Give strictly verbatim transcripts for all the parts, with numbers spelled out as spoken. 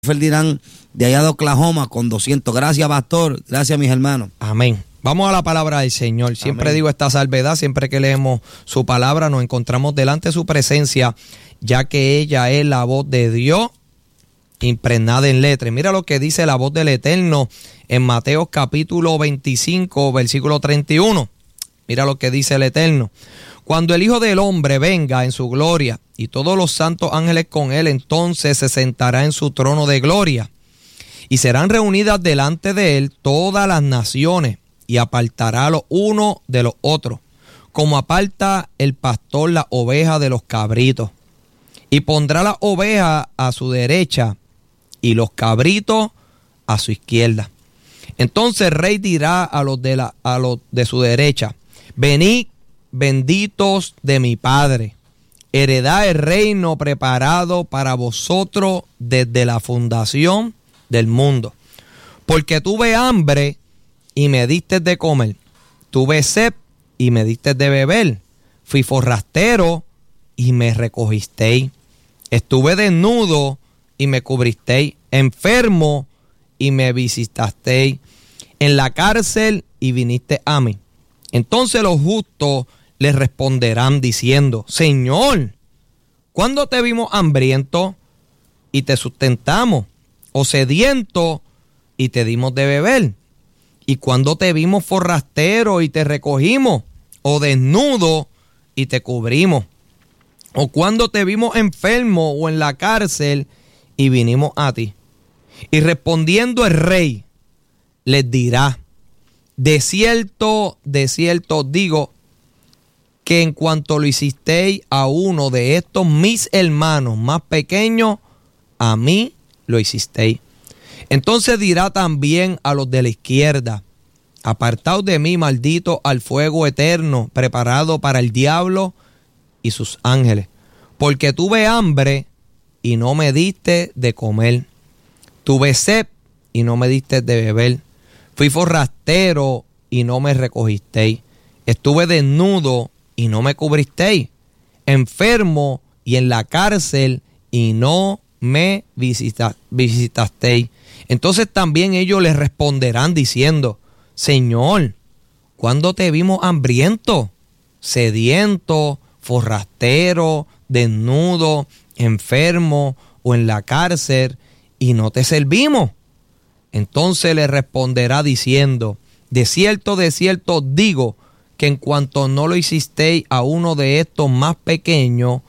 Ferdinand de allá de Oklahoma con doscientos. Gracias, pastor. Gracias, mis hermanos. Amén. Vamos a la palabra del Señor. Siempre Amén. Digo esta salvedad, siempre que leemos su palabra nos encontramos delante de su presencia, ya que ella es la voz de Dios impregnada en letras. Mira lo que dice la voz del Eterno en Mateo capítulo veinticinco, versículo treinta y uno. Mira lo que dice el Eterno. Cuando el Hijo del Hombre venga en su gloria y todos los santos ángeles con él, entonces se sentará en su trono de gloria. Y serán reunidas delante de él todas las naciones, y apartará los unos de los otros, como aparta el pastor la oveja de los cabritos. Y pondrá la oveja a su derecha y los cabritos a su izquierda. Entonces el rey dirá a los de, la, a los de su derecha: venid, benditos de mi Padre, heredad el reino preparado para vosotros desde la fundación del mundo. Porque tuve hambre y me diste de comer, tuve sed y me diste de beber, fui forastero y me recogisteis, estuve desnudo y me cubristeis, enfermo y me visitasteis, en la cárcel y viniste a mí. Entonces los justos les responderán diciendo: Señor, ¿cuándo te vimos hambriento y te sustentamos, o sediento y te dimos de beber? ¿Y cuándo te vimos forastero y te recogimos, o desnudo y te cubrimos? ¿O cuándo te vimos enfermo o en la cárcel y vinimos a ti? Y respondiendo el rey les dirá: de cierto, de cierto digo, que en cuanto lo hicisteis a uno de estos mis hermanos más pequeños, a mí lo hicisteis. Entonces dirá también a los de la izquierda: apartaos de mí, maldito, al fuego eterno, preparado para el diablo y sus ángeles. Porque tuve hambre y no me diste de comer, tuve sed y no me diste de beber, fui forastero y no me recogisteis, estuve desnudo y no me cubristeis, enfermo y en la cárcel y no me visita, visitasteis. Entonces también ellos les responderán diciendo: Señor, ¿cuándo te vimos hambriento, sediento, forastero, desnudo, enfermo o en la cárcel y no te servimos? Entonces le responderá diciendo: de cierto, de cierto digo, que en cuanto no lo hicisteis a uno de estos más pequeños,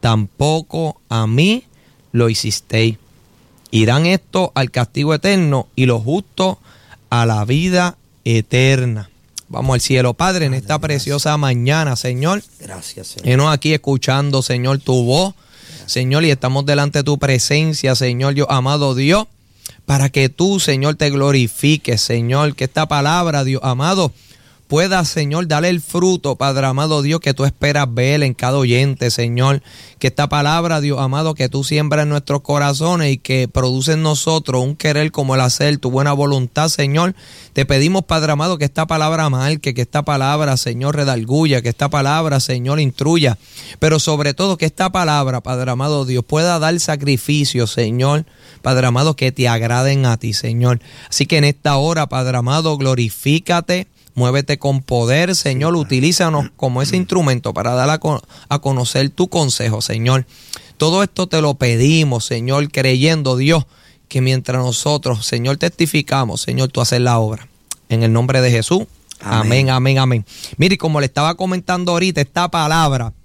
tampoco a mí lo hicisteis. Irán estos al castigo eterno y los justos a la vida eterna. Vamos al cielo, Padre, en esta preciosa mañana, Señor. Gracias, Señor. Enos aquí escuchando, Señor, tu voz, Señor, y estamos delante de tu presencia, Señor, Dios amado Dios, para que tú, Señor, te glorifiques, Señor, que esta palabra, Dios amado, pueda, Señor, darle el fruto, Padre amado Dios, que tú esperas ver en cada oyente, Señor. Que esta palabra, Dios amado, que tú siembras en nuestros corazones y que produce en nosotros un querer como el hacer, tu buena voluntad, Señor. Te pedimos, Padre amado, que esta palabra marque, que esta palabra, Señor, redarguya, que esta palabra, Señor, instruya. Pero sobre todo que esta palabra, Padre amado Dios, pueda dar sacrificio, Señor, Padre amado, que te agraden a ti, Señor. Así que en esta hora, Padre amado, glorifícate. Muévete con poder, Señor, utilízanos como ese instrumento para dar a, con, a conocer tu consejo, Señor. Todo esto te lo pedimos, Señor, creyendo, Dios, que mientras nosotros, Señor, testificamos, Señor, tú haces la obra. En el nombre de Jesús, amén, amén, amén. amén. Mire, como le estaba comentando ahorita, esta palabra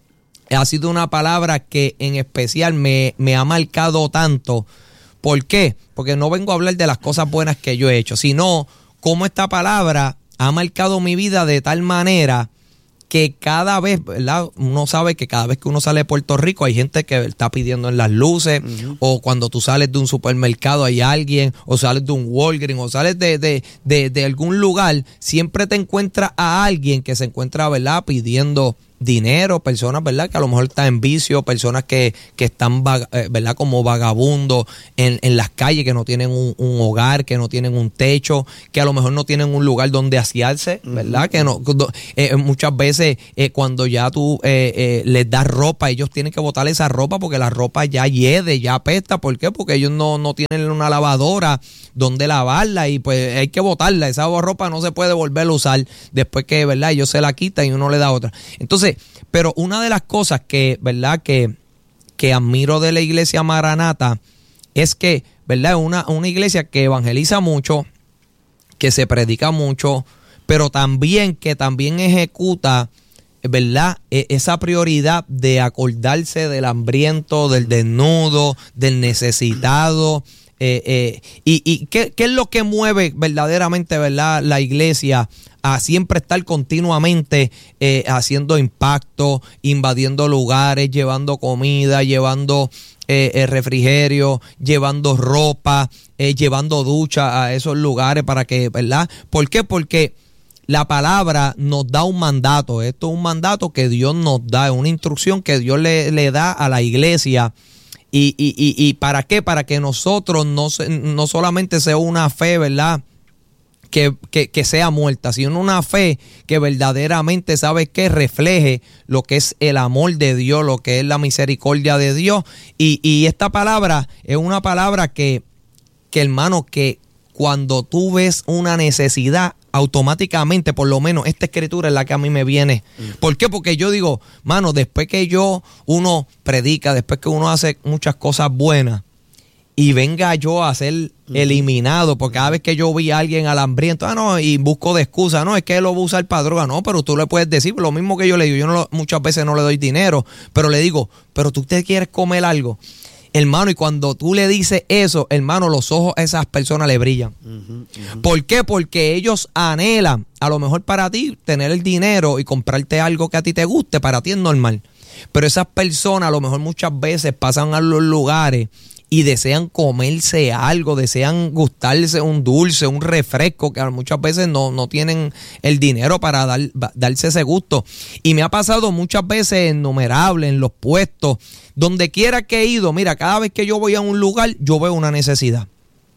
ha sido una palabra que en especial me, me ha marcado tanto. ¿Por qué? Porque no vengo a hablar de las cosas buenas que yo he hecho, sino cómo esta palabra ha marcado mi vida de tal manera que cada vez, ¿verdad? Uno sabe que cada vez que uno sale de Puerto Rico hay gente que está pidiendo en las luces, uh-huh. O cuando tú sales de un supermercado hay alguien, o sales de un Walgreens, o sales de, de, de, de algún lugar, siempre te encuentras a alguien que se encuentra, ¿verdad?, pidiendo dinero, personas, ¿verdad?, que a lo mejor están en vicio, personas que, que están, vaga, eh, ¿verdad?, como vagabundos en, en las calles, que no tienen un, un hogar, que no tienen un techo, que a lo mejor no tienen un lugar donde asearse, ¿verdad? Uh-huh. Que no eh, muchas veces eh, cuando ya tú eh, eh, les das ropa, ellos tienen que botar esa ropa porque la ropa ya hiede, ya apesta. ¿Por qué? Porque ellos no, no tienen una lavadora donde lavarla y pues hay que botarla. Esa ropa no se puede volver a usar después que, ¿verdad?, ellos se la quitan y uno le da otra. Entonces, pero una de las cosas que, ¿verdad?, que, que admiro de la iglesia Maranata es que, ¿verdad?, una, una iglesia que evangeliza mucho, que se predica mucho, pero también que también ejecuta, ¿verdad?, esa prioridad de acordarse del hambriento, del desnudo, del necesitado. Eh, eh, y y ¿qué, qué es lo que mueve verdaderamente, ¿verdad?, la iglesia a siempre estar continuamente eh, haciendo impacto, invadiendo lugares, llevando comida, llevando eh, eh, refrigerio, llevando ropa, eh, llevando ducha a esos lugares para que, ¿verdad? ¿Por qué? Porque la palabra nos da un mandato. Esto es un mandato que Dios nos da, es una instrucción que Dios le, le da a la iglesia. Y, y, y, y ¿para qué? Para que nosotros no, no solamente sea una fe, ¿verdad?, que, que, que sea muerta, sino una fe que verdaderamente, ¿sabe qué?, refleje lo que es el amor de Dios, lo que es la misericordia de Dios. Y, y esta palabra es una palabra que, que, hermano, que cuando tú ves una necesidad, automáticamente, por lo menos esta escritura es la que a mí me viene. ¿Por qué? Porque yo digo, mano, después que yo, uno predica, después que uno hace muchas cosas buenas y venga yo a ser eliminado, porque cada vez que yo vi a alguien al hambriento, ah, no, y busco de excusa, no, es que él lo va a usar para droga, no, pero tú le puedes decir, lo mismo que yo le digo, yo no lo, muchas veces no le doy dinero, pero le digo, pero tú te quieres comer algo. Hermano, y cuando tú le dices eso, hermano, los ojos a esas personas le brillan. Uh-huh, uh-huh. ¿Por qué? Porque ellos anhelan, a lo mejor para ti, tener el dinero y comprarte algo que a ti te guste, para ti es normal. Pero esas personas a lo mejor muchas veces pasan a los lugares y desean comerse algo, desean gustarse un dulce, un refresco, que muchas veces no, no tienen el dinero para dar, darse ese gusto. Y me ha pasado muchas veces innumerables en los puestos, donde quiera que he ido, mira, cada vez que yo voy a un lugar, yo veo una necesidad.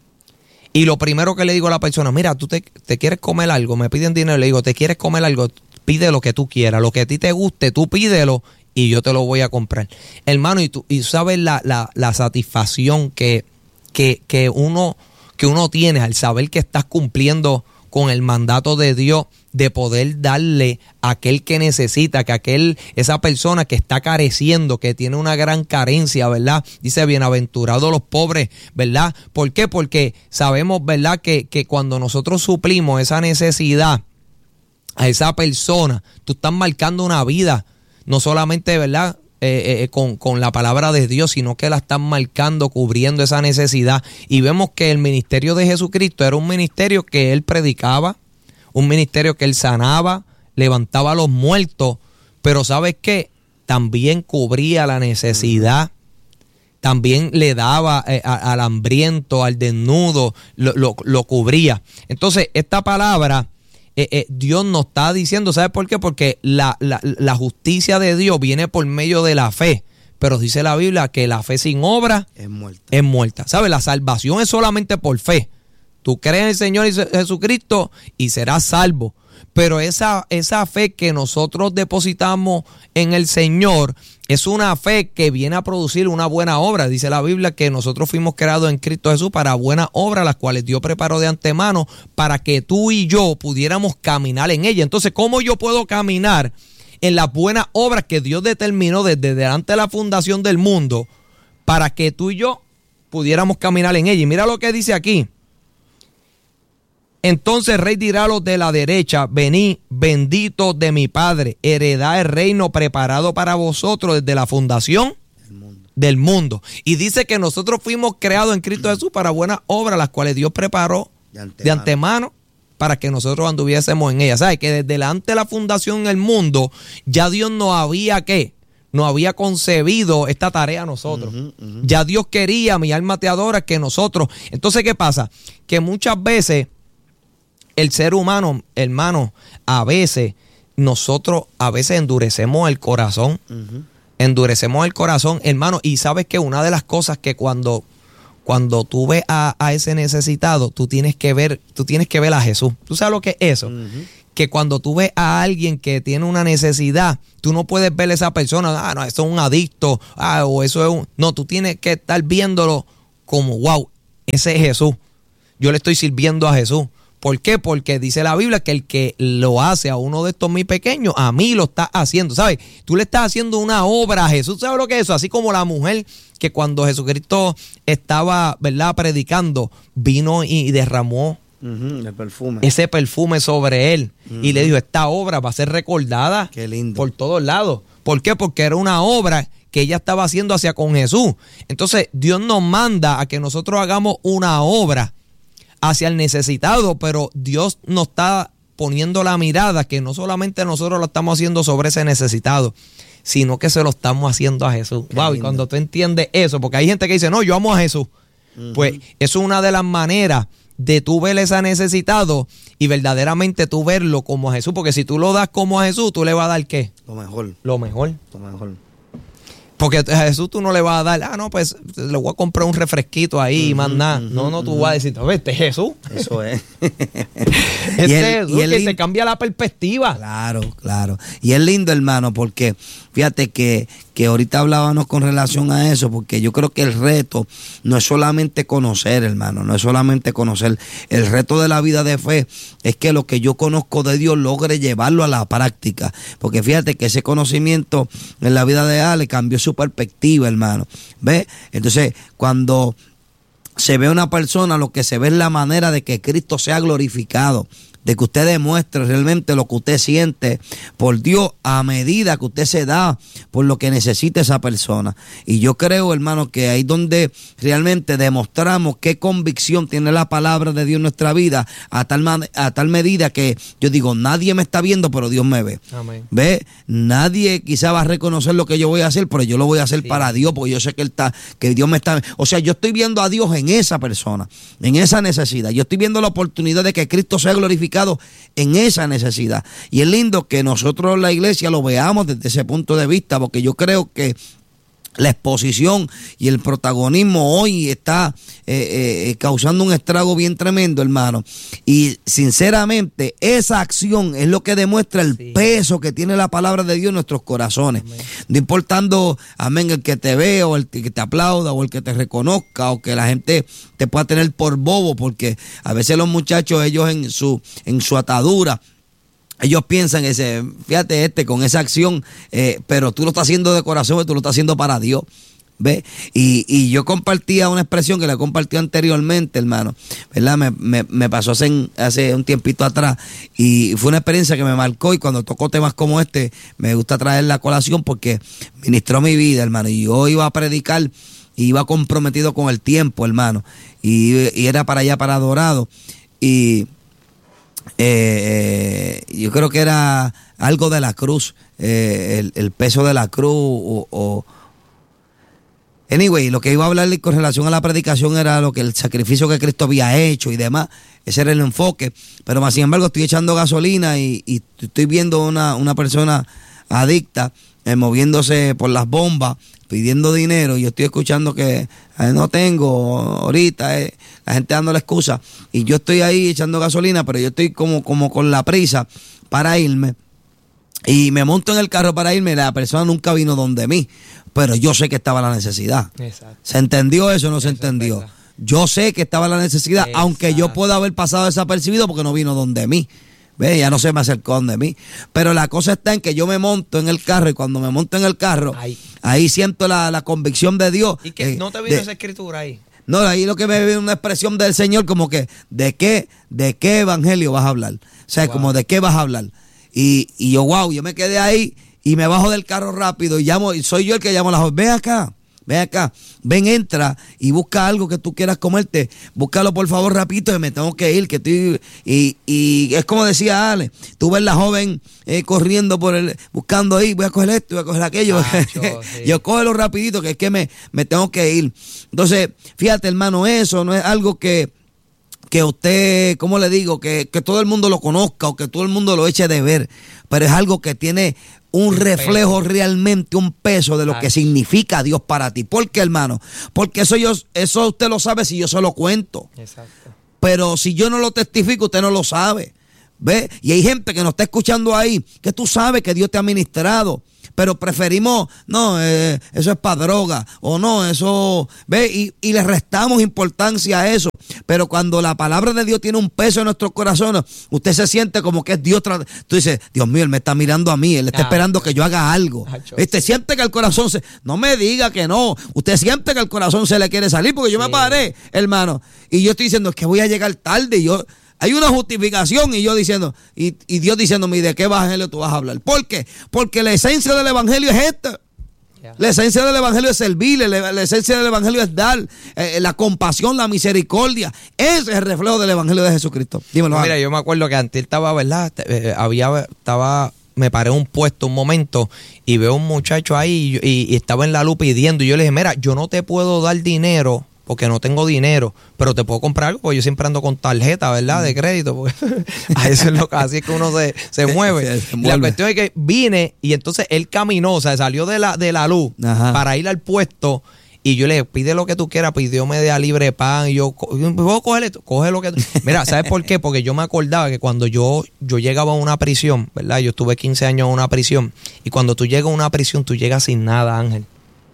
Y lo primero que le digo a la persona, mira, tú te, te quieres comer algo, me piden dinero, le digo, te quieres comer algo, pide lo que tú quieras, lo que a ti te guste, tú pídelo y yo te lo voy a comprar. Hermano, y tú y sabes la, la, la satisfacción que, que, que, uno, que uno tiene al saber que estás cumpliendo con el mandato de Dios de poder darle a aquel que necesita, que aquel, esa persona que está careciendo, que tiene una gran carencia, ¿verdad? Dice, bienaventurados los pobres, ¿verdad? ¿Por qué? Porque sabemos, ¿verdad?, que, que cuando nosotros suplimos esa necesidad a esa persona, tú estás marcando una vida, no solamente, ¿verdad?, Eh, eh, con, con la palabra de Dios, sino que la están marcando, cubriendo esa necesidad. Y vemos que el ministerio de Jesucristo era un ministerio que él predicaba, un ministerio que él sanaba, levantaba a los muertos, pero ¿sabes qué? También cubría la necesidad, también le daba eh, a, al hambriento, al desnudo, lo, lo, lo cubría. Entonces, esta palabra Eh, eh, Dios nos está diciendo, ¿sabes por qué? Porque la, la, la justicia de Dios viene por medio de la fe, pero dice la Biblia que la fe sin obra es muerta. Es muerta. ¿Sabes? La salvación es solamente por fe. Tú crees en el Señor Jesucristo y serás salvo. Pero esa, esa fe que nosotros depositamos en el Señor es una fe que viene a producir una buena obra. Dice la Biblia que nosotros fuimos creados en Cristo Jesús para buenas obras, las cuales Dios preparó de antemano para que tú y yo pudiéramos caminar en ella. Entonces, ¿cómo yo puedo caminar en las buenas obras que Dios determinó desde delante de la fundación del mundo para que tú y yo pudiéramos caminar en ella? Y mira lo que dice aquí. Entonces el rey dirá a los de la derecha, venid, benditos de mi Padre, heredad el reino preparado para vosotros desde la fundación mundo. del mundo. Y dice que nosotros fuimos creados en Cristo Jesús para buenas obras, las cuales Dios preparó de antemano, de antemano para que nosotros anduviésemos en ellas. ¿Sabes? Que desde delante de la fundación del mundo, ya Dios nos había, ¿qué? Nos había concebido esta tarea a nosotros. Uh-huh, uh-huh. Ya Dios quería, mi alma te adora, que nosotros. Entonces, ¿qué pasa? Que muchas veces el ser humano, hermano, a veces nosotros a veces endurecemos el corazón, uh-huh. endurecemos el corazón, hermano, y sabes que una de las cosas que cuando, cuando tú ves a, a ese necesitado, tú tienes que ver, tú tienes que ver a Jesús. ¿Tú sabes lo que es eso? Uh-huh. Que cuando tú ves a alguien que tiene una necesidad, tú no puedes ver a esa persona, ah, no, eso es un adicto, ah, o eso es un... No, tú tienes que estar viéndolo como, wow, ese es Jesús. Yo le estoy sirviendo a Jesús. ¿Por qué? Porque dice la Biblia que el que lo hace a uno de estos muy pequeños, a mí lo está haciendo, ¿sabes? Tú le estás haciendo una obra a Jesús, ¿sabes lo que es eso? Así como la mujer que cuando Jesucristo estaba, ¿verdad?, predicando, vino y derramó Uh-huh, el perfume. ese perfume sobre él, uh-huh. y le dijo, esta obra va a ser recordada Qué lindo. por todos lados. ¿Por qué? Porque era una obra que ella estaba haciendo hacia con Jesús. Entonces Dios nos manda a que nosotros hagamos una obra hacia el necesitado, pero Dios nos está poniendo la mirada que no solamente nosotros lo estamos haciendo sobre ese necesitado, sino que se lo estamos haciendo a Jesús. Qué wow, lindo. Y cuando tú entiendes eso, porque hay gente que dice, no, yo amo a Jesús, uh-huh. pues eso es una de las maneras de tú ver ese necesitado y verdaderamente tú verlo como a Jesús, porque si tú lo das como a Jesús, tú le vas a dar ¿qué? Lo mejor. Lo mejor. Lo mejor. Porque a Jesús tú no le vas a dar, ah, no, pues le voy a comprar un refresquito ahí y uh-huh, más nada. Uh-huh, no, no, tú uh-huh. vas a decir, este es Jesús. Eso es. Este es Jesús, que lindo. Te cambia la perspectiva. Claro, claro. Y es lindo, hermano, porque fíjate que, que ahorita hablábamos con relación a eso, porque yo creo que el reto no es solamente conocer, hermano, no es solamente conocer. El reto de la vida de fe es que lo que yo conozco de Dios logre llevarlo a la práctica. Porque fíjate que ese conocimiento en la vida de Ale cambió su perspectiva, hermano. ¿Ves? Entonces, cuando se ve una persona, lo que se ve es la manera de que Cristo sea glorificado, de que usted demuestre realmente lo que usted siente por Dios a medida que usted se da por lo que necesita esa persona. Y yo creo, hermano, que ahí es donde realmente demostramos qué convicción tiene la palabra de Dios en nuestra vida, a tal, a tal medida que yo digo, nadie me está viendo, pero Dios me ve. Amén. ¿Ve? Nadie quizá va a reconocer lo que yo voy a hacer, pero yo lo voy a hacer sí. para Dios, porque yo sé que él está, que Dios me está... O sea, yo estoy viendo a Dios en esa persona, en esa necesidad. Yo estoy viendo la oportunidad de que Cristo sea glorificado en esa necesidad. Y es lindo que nosotros la iglesia lo veamos desde ese punto de vista, porque yo creo que la exposición y el protagonismo hoy está eh, eh, causando un estrago bien tremendo, hermano. Y sinceramente, esa acción es lo que demuestra el sí. peso que tiene la palabra de Dios en nuestros corazones. Amén. No importando, amén, el que te vea o el que te aplauda o el que te reconozca o que la gente te pueda tener por bobo, porque a veces los muchachos, ellos en su, en su atadura, ellos piensan ese, fíjate este, con esa acción, eh, pero tú lo estás haciendo de corazón, tú lo estás haciendo para Dios, ¿ves? Y, y yo compartía una expresión que la compartí anteriormente, hermano, ¿verdad? Me, me, me pasó hace, hace un tiempito atrás y fue una experiencia que me marcó, y cuando tocó temas como este, me gusta traer la colación porque ministró mi vida, hermano, y yo iba a predicar y iba comprometido con el tiempo, hermano, y, y era para allá, para Dorado, y... Eh, eh, yo creo que era algo de la cruz, eh, el, el peso de la cruz o, o anyway, lo que iba a hablarle con relación a la predicación era lo que el sacrificio que Cristo había hecho y demás. Ese era el enfoque, pero más sin embargo estoy echando gasolina y, y estoy viendo una, una persona adicta eh, moviéndose por las bombas pidiendo dinero, y yo estoy escuchando que eh, no tengo ahorita, eh, la gente dando la excusa, y yo estoy ahí echando gasolina, pero yo estoy como, como con la prisa para irme, y me monto en el carro para irme, la persona nunca vino donde mí, pero yo sé que estaba la necesidad. Exacto. ¿Se entendió eso o no se Eso entendió? Yo sé que estaba la necesidad, exacto, aunque yo pueda haber pasado desapercibido porque no vino donde mí. Ve, ya no se me acercó donde mí. Pero la cosa está en que yo me monto en el carro, y cuando me monto en el carro, ahí, ahí siento la, la convicción de Dios. ¿Y que eh, no te vino de, esa escritura ahí? No, ahí lo que me viene una expresión del Señor como que, ¿de qué, de qué evangelio vas a hablar? O sea, wow, como de qué vas a hablar. Y, y yo, wow, yo me quedé ahí y me bajo del carro rápido y llamo, y soy yo el que llamo a la joven, ven acá. Ven acá, ven, entra y busca algo que tú quieras comerte. Búscalo por favor rapidito, que me tengo que ir. Que estoy, y, y es como decía Ale, tú ves la joven eh, corriendo por el, buscando ahí, voy a coger esto, voy a coger aquello. Ah, yo, sí. yo cógelo rapidito, que es que me, me tengo que ir. Entonces, fíjate, hermano, eso no es algo que, que usted, ¿cómo le digo? Que, que todo el mundo lo conozca o que todo el mundo lo eche de ver, pero es algo que tiene un reflejo realmente, un peso de lo que significa Dios para ti. ¿Por qué, hermano? Porque eso yo, eso usted lo sabe si yo se lo cuento. Exacto. Pero si yo no lo testifico, usted no lo sabe. ¿Ve? Y hay gente que nos está escuchando ahí, que tú sabes que Dios te ha ministrado, pero preferimos, no, eh, eso es para droga, o no, eso, ve, y, y le restamos importancia a eso. Pero cuando la palabra de Dios tiene un peso en nuestros corazones, usted se siente como que es Dios. Tra- Tú dices, Dios mío, Él me está mirando a mí, Él está ah, esperando que yo haga algo. Ah, usted siente que el corazón se... No me diga que no. Usted siente que el corazón se le quiere salir, porque yo sí. me paré, hermano, y yo estoy diciendo, es que voy a llegar tarde, y yo... Hay una justificación y yo diciendo, y, y Dios diciéndome, ¿de qué evangelio tú vas a hablar? ¿Por qué? Porque la esencia del evangelio es esta. Yeah. La esencia del evangelio es servir, la, la esencia del evangelio es dar, eh, la compasión, la misericordia. Ese es el reflejo del evangelio de Jesucristo. Dímelo. Mira, yo me acuerdo que antes estaba, ¿verdad? Eh, había, estaba, me paré en un puesto un momento y veo un muchacho ahí y, y, y estaba en la luz pidiendo. Y yo le dije, mira, yo no te puedo dar dinero porque no tengo dinero, pero te puedo comprar algo, porque yo siempre ando con tarjeta, ¿verdad? De crédito, porque a eso es lo que así es que uno se, se mueve. Se la cuestión es que vine y entonces él caminó, o sea, salió de la, de la luz Ajá. para ir al puesto y yo le dije, pide lo que tú quieras, pidió media libre pan y yo, ¿puedo coger esto? Coge lo que tú... Mira, ¿sabes por qué? Porque yo me acordaba que cuando yo, yo llegaba a una prisión, ¿verdad? Yo estuve quince años en una prisión y cuando tú llegas a una prisión, tú llegas sin nada, Ángel.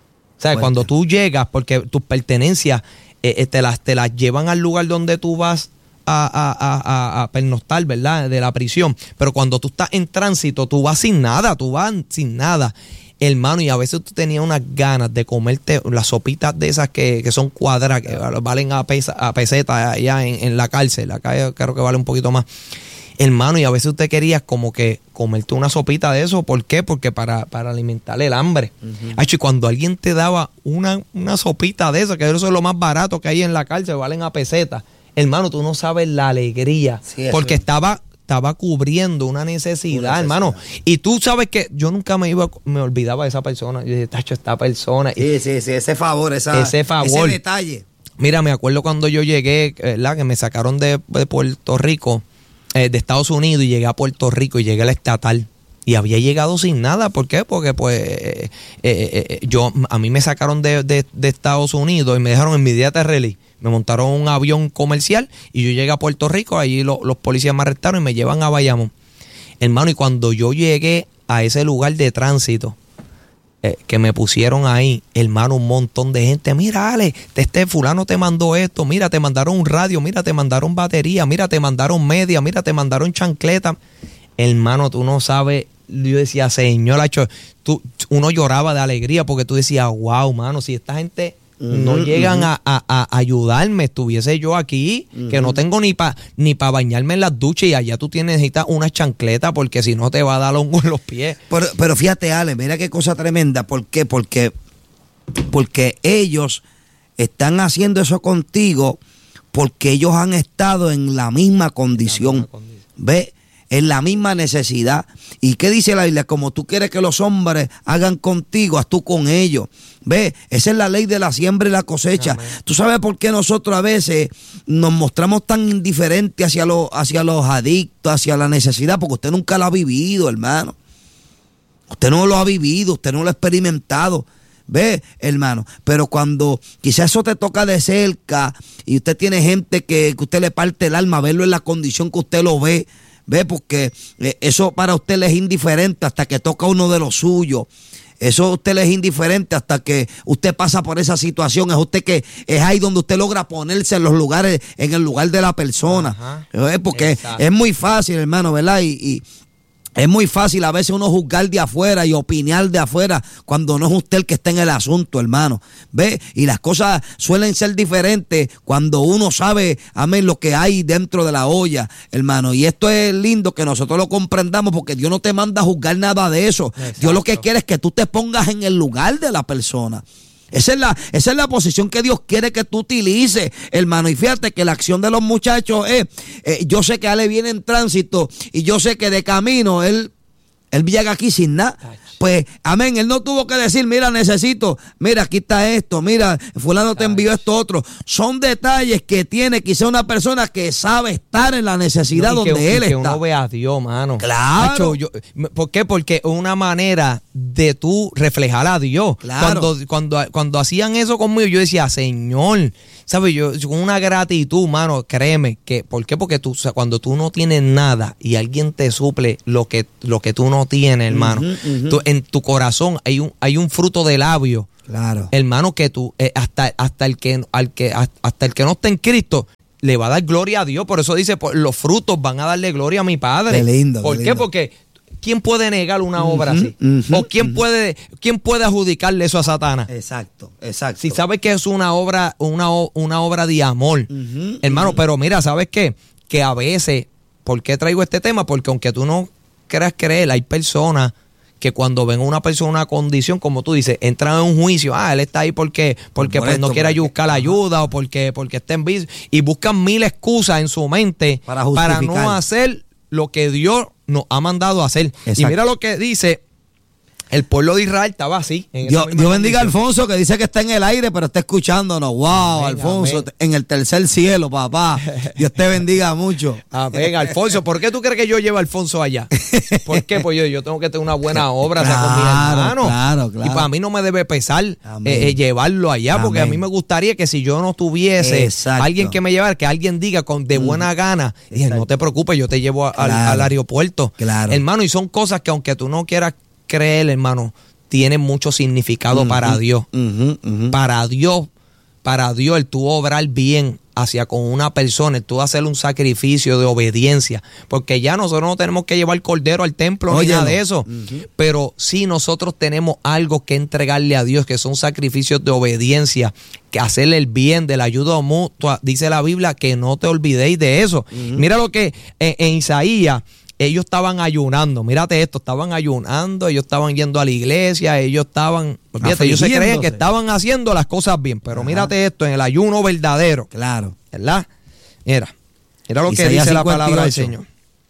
O sea, cuando tú llegas, porque tus pertenencias eh, te, las, te las llevan al lugar donde tú vas a, a, a, a pernoctar, ¿verdad? De la prisión. Pero cuando tú estás en tránsito, tú vas sin nada, tú vas sin nada. Hermano, y a veces tú tenías unas ganas de comerte las sopitas de esas que, que son cuadradas, que valen a, pesa, a peseta allá en, en la cárcel. Acá creo que vale un poquito más. Hermano, y a veces usted quería como que comerte una sopita de eso. ¿Por qué? Porque para, para alimentar el hambre. Uh-huh. Ay, y cuando alguien te daba una, una sopita de eso, que eso es lo más barato que hay en la cárcel, valen a peseta. Hermano, tú no sabes la alegría. Sí, porque es. estaba, estaba cubriendo una necesidad, una necesidad, hermano. Y tú sabes que yo nunca me iba, me olvidaba de esa persona. Yo dije, tacho, esta persona. Sí, sí, sí, ese favor, esa, ese favor. Ese detalle. Mira, me acuerdo cuando yo llegué, ¿verdad? Que me sacaron de, de Puerto Rico, de Estados Unidos, y llegué a Puerto Rico y llegué a la estatal y había llegado sin nada. ¿Por qué? Porque pues eh, eh, yo a mí me sacaron de, de, de Estados Unidos y me dejaron en mi día de rally. Me montaron un avión comercial y yo llegué a Puerto Rico. Allí lo, los policías me arrestaron y me llevan a Bayamón, hermano. Y cuando yo llegué a ese lugar de tránsito eh, que me pusieron ahí, hermano, un montón de gente. Mira, Ale, este fulano te mandó esto. Mira, te mandaron un radio. Mira, te mandaron batería. Mira, te mandaron media. Mira, te mandaron chancleta. Hermano, tú no sabes. Yo decía, Señor, tú, uno lloraba de alegría porque tú decías, wow, mano, si esta gente uh-huh, no llegan uh-huh. a, a, a ayudarme, estuviese yo aquí, uh-huh. que no tengo ni para ni pa bañarme en las duchas, y allá tú tienes, necesitas una chancleta porque si no te va a dar hongo en los pies. Pero, pero fíjate, Ale, mira qué cosa tremenda. ¿Por qué? Porque, porque ellos están haciendo eso contigo porque ellos han estado en la misma condición. La misma condición. ¿Ves? En la misma necesidad. ¿Y qué dice la Biblia? Como tú quieres que los hombres hagan contigo, haz tú con ellos. ¿Ves? Esa es la ley de la siembra y la cosecha. Amén. ¿Tú sabes por qué nosotros a veces nos mostramos tan indiferentes hacia los, hacia los adictos, hacia la necesidad? Porque usted nunca lo ha vivido, hermano. Usted no lo ha vivido, usted no lo ha experimentado. ¿Ve, hermano? Pero cuando quizás eso te toca de cerca y usted tiene gente que, que usted le parte el alma, verlo en la condición que usted lo ve, ve, porque eso para usted le es indiferente hasta que toca uno de los suyos. Eso a usted le es indiferente hasta que usted pasa por esa situación. Es usted que es ahí donde usted logra ponerse en los lugares, en el lugar de la persona. Ajá, porque exacto. Es muy fácil, hermano, ¿verdad? Y, y es muy fácil a veces uno juzgar de afuera y opinar de afuera cuando no es usted el que está en el asunto, hermano. ¿Ve? Y las cosas suelen ser diferentes cuando uno sabe, amén, lo que hay dentro de la olla, hermano. Y esto es lindo que nosotros lo comprendamos porque Dios no te manda a juzgar nada de eso. Exacto. Dios lo que quiere es que tú te pongas en el lugar de la persona. Esa es la, esa es la posición que Dios quiere que tú utilices, hermano. Y fíjate que la acción de los muchachos es, eh, yo sé que Ale viene en tránsito y yo sé que de camino él, Él llega aquí sin nada. Pues, amén, él no tuvo que decir, mira, necesito, mira, aquí está esto, mira, fulano te envió esto otro. Son detalles que tiene quizá una persona que sabe estar en la necesidad no, donde que, él y que está. Uno ve a Dios, mano. Claro. Hacho, yo, ¿por qué? Porque es una manera de tú reflejar a Dios. Claro. Cuando, cuando, cuando hacían eso conmigo, yo decía, Señor, ¿sabes? Yo, con una gratitud, mano, créeme, que, ¿por qué? Porque tú, o sea, cuando tú no tienes nada y alguien te suple lo que, lo que tú no tienes, hermano, uh-huh, uh-huh. Tú, en tu corazón hay un, hay un fruto de labio. Claro. Hermano, que tú, eh, hasta, hasta el que, al que, hasta el que no está en Cristo, le va a dar gloria a Dios. Por eso dice, pues, los frutos van a darle gloria a mi Padre. Qué lindo. ¿Por qué qué? lindo. Porque ¿quién puede negar una uh-huh, obra así? Uh-huh, ¿O quién, uh-huh. puede, quién puede adjudicarle eso a Satanás? Exacto, exacto. Si sabes que es una obra, una, una obra de amor, uh-huh, hermano, uh-huh. Pero mira, ¿sabes qué? Que a veces, ¿por qué traigo este tema? Porque aunque tú no creas creer, hay personas que cuando ven a una persona una condición, como tú dices, entran en un juicio, ah, él está ahí porque, porque pues, esto, no quiere buscar ayuda, o porque, porque está en vicio, y buscan mil excusas en su mente para, para no hacer lo que Dios nos ha mandado a hacer. Exacto. Y mira lo que dice, el pueblo de Israel estaba así. En Dios, Dios bendiga a Alfonso, que dice que está en el aire, pero está escuchándonos. Wow, amén, Alfonso, amén. En el tercer cielo, papá. Dios te bendiga mucho. Amén, Alfonso. ¿Por qué tú crees que yo llevo a Alfonso allá? ¿Por qué? Pues yo, yo tengo que tener una buena obra, claro, o sea, con mi hermano. Claro, claro. Y para mí no me debe pesar eh, eh, llevarlo allá, amén. Porque a mí me gustaría que si yo no tuviese Exacto. alguien que me llevara, que alguien diga con de buena gana, dije, no te preocupes, yo te llevo a, claro. al, al aeropuerto. Claro. Hermano, y son cosas que aunque tú no quieras creer, hermano, tiene mucho significado uh-huh, para Dios. Uh-huh, uh-huh. Para Dios, para Dios, el tú obrar bien hacia con una persona, el tú hacer un sacrificio de obediencia, porque ya nosotros no tenemos que llevar cordero al templo Óyelo. Ni nada de eso, uh-huh. Pero sí nosotros tenemos algo que entregarle a Dios, que son sacrificios de obediencia, que hacerle el bien, de la ayuda mutua, dice la Biblia, que no te olvidéis de eso. Uh-huh. Mira lo que en, en Isaías, ellos estaban ayunando, mírate esto, estaban ayunando, ellos estaban yendo a la iglesia, ellos estaban, fíjate, ellos se creen que estaban haciendo las cosas bien, pero Ajá. Mírate esto, en el ayuno verdadero. Claro. ¿Verdad? Mira, mira lo que Isaías dice cincuenta y ocho. La palabra del Señor.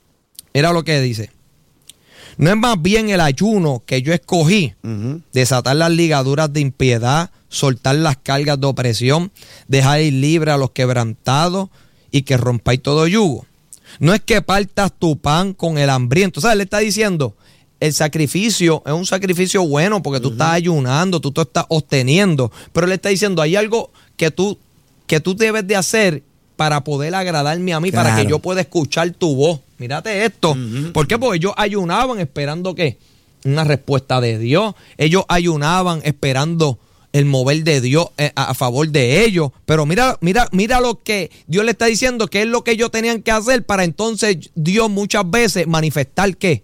Mira lo que dice. No es más bien el ayuno que yo escogí, uh-huh. desatar las ligaduras de impiedad, soltar las cargas de opresión, dejar ir libre a los quebrantados y que rompáis todo yugo. No es que partas tu pan con el hambriento. O sea, él le está diciendo, el sacrificio es un sacrificio bueno porque tú uh-huh. estás ayunando, tú te estás obteniendo. Pero él le está diciendo, hay algo que tú, que tú debes de hacer para poder agradarme a mí, claro. Para que yo pueda escuchar tu voz. Mírate esto. Uh-huh. ¿Por qué? Porque ellos ayunaban esperando ¿qué? Una respuesta de Dios. Ellos ayunaban esperando el mover de Dios a favor de ellos. Pero mira, mira, mira lo que Dios le está diciendo, que es lo que ellos tenían que hacer para entonces Dios muchas veces manifestar ¿qué?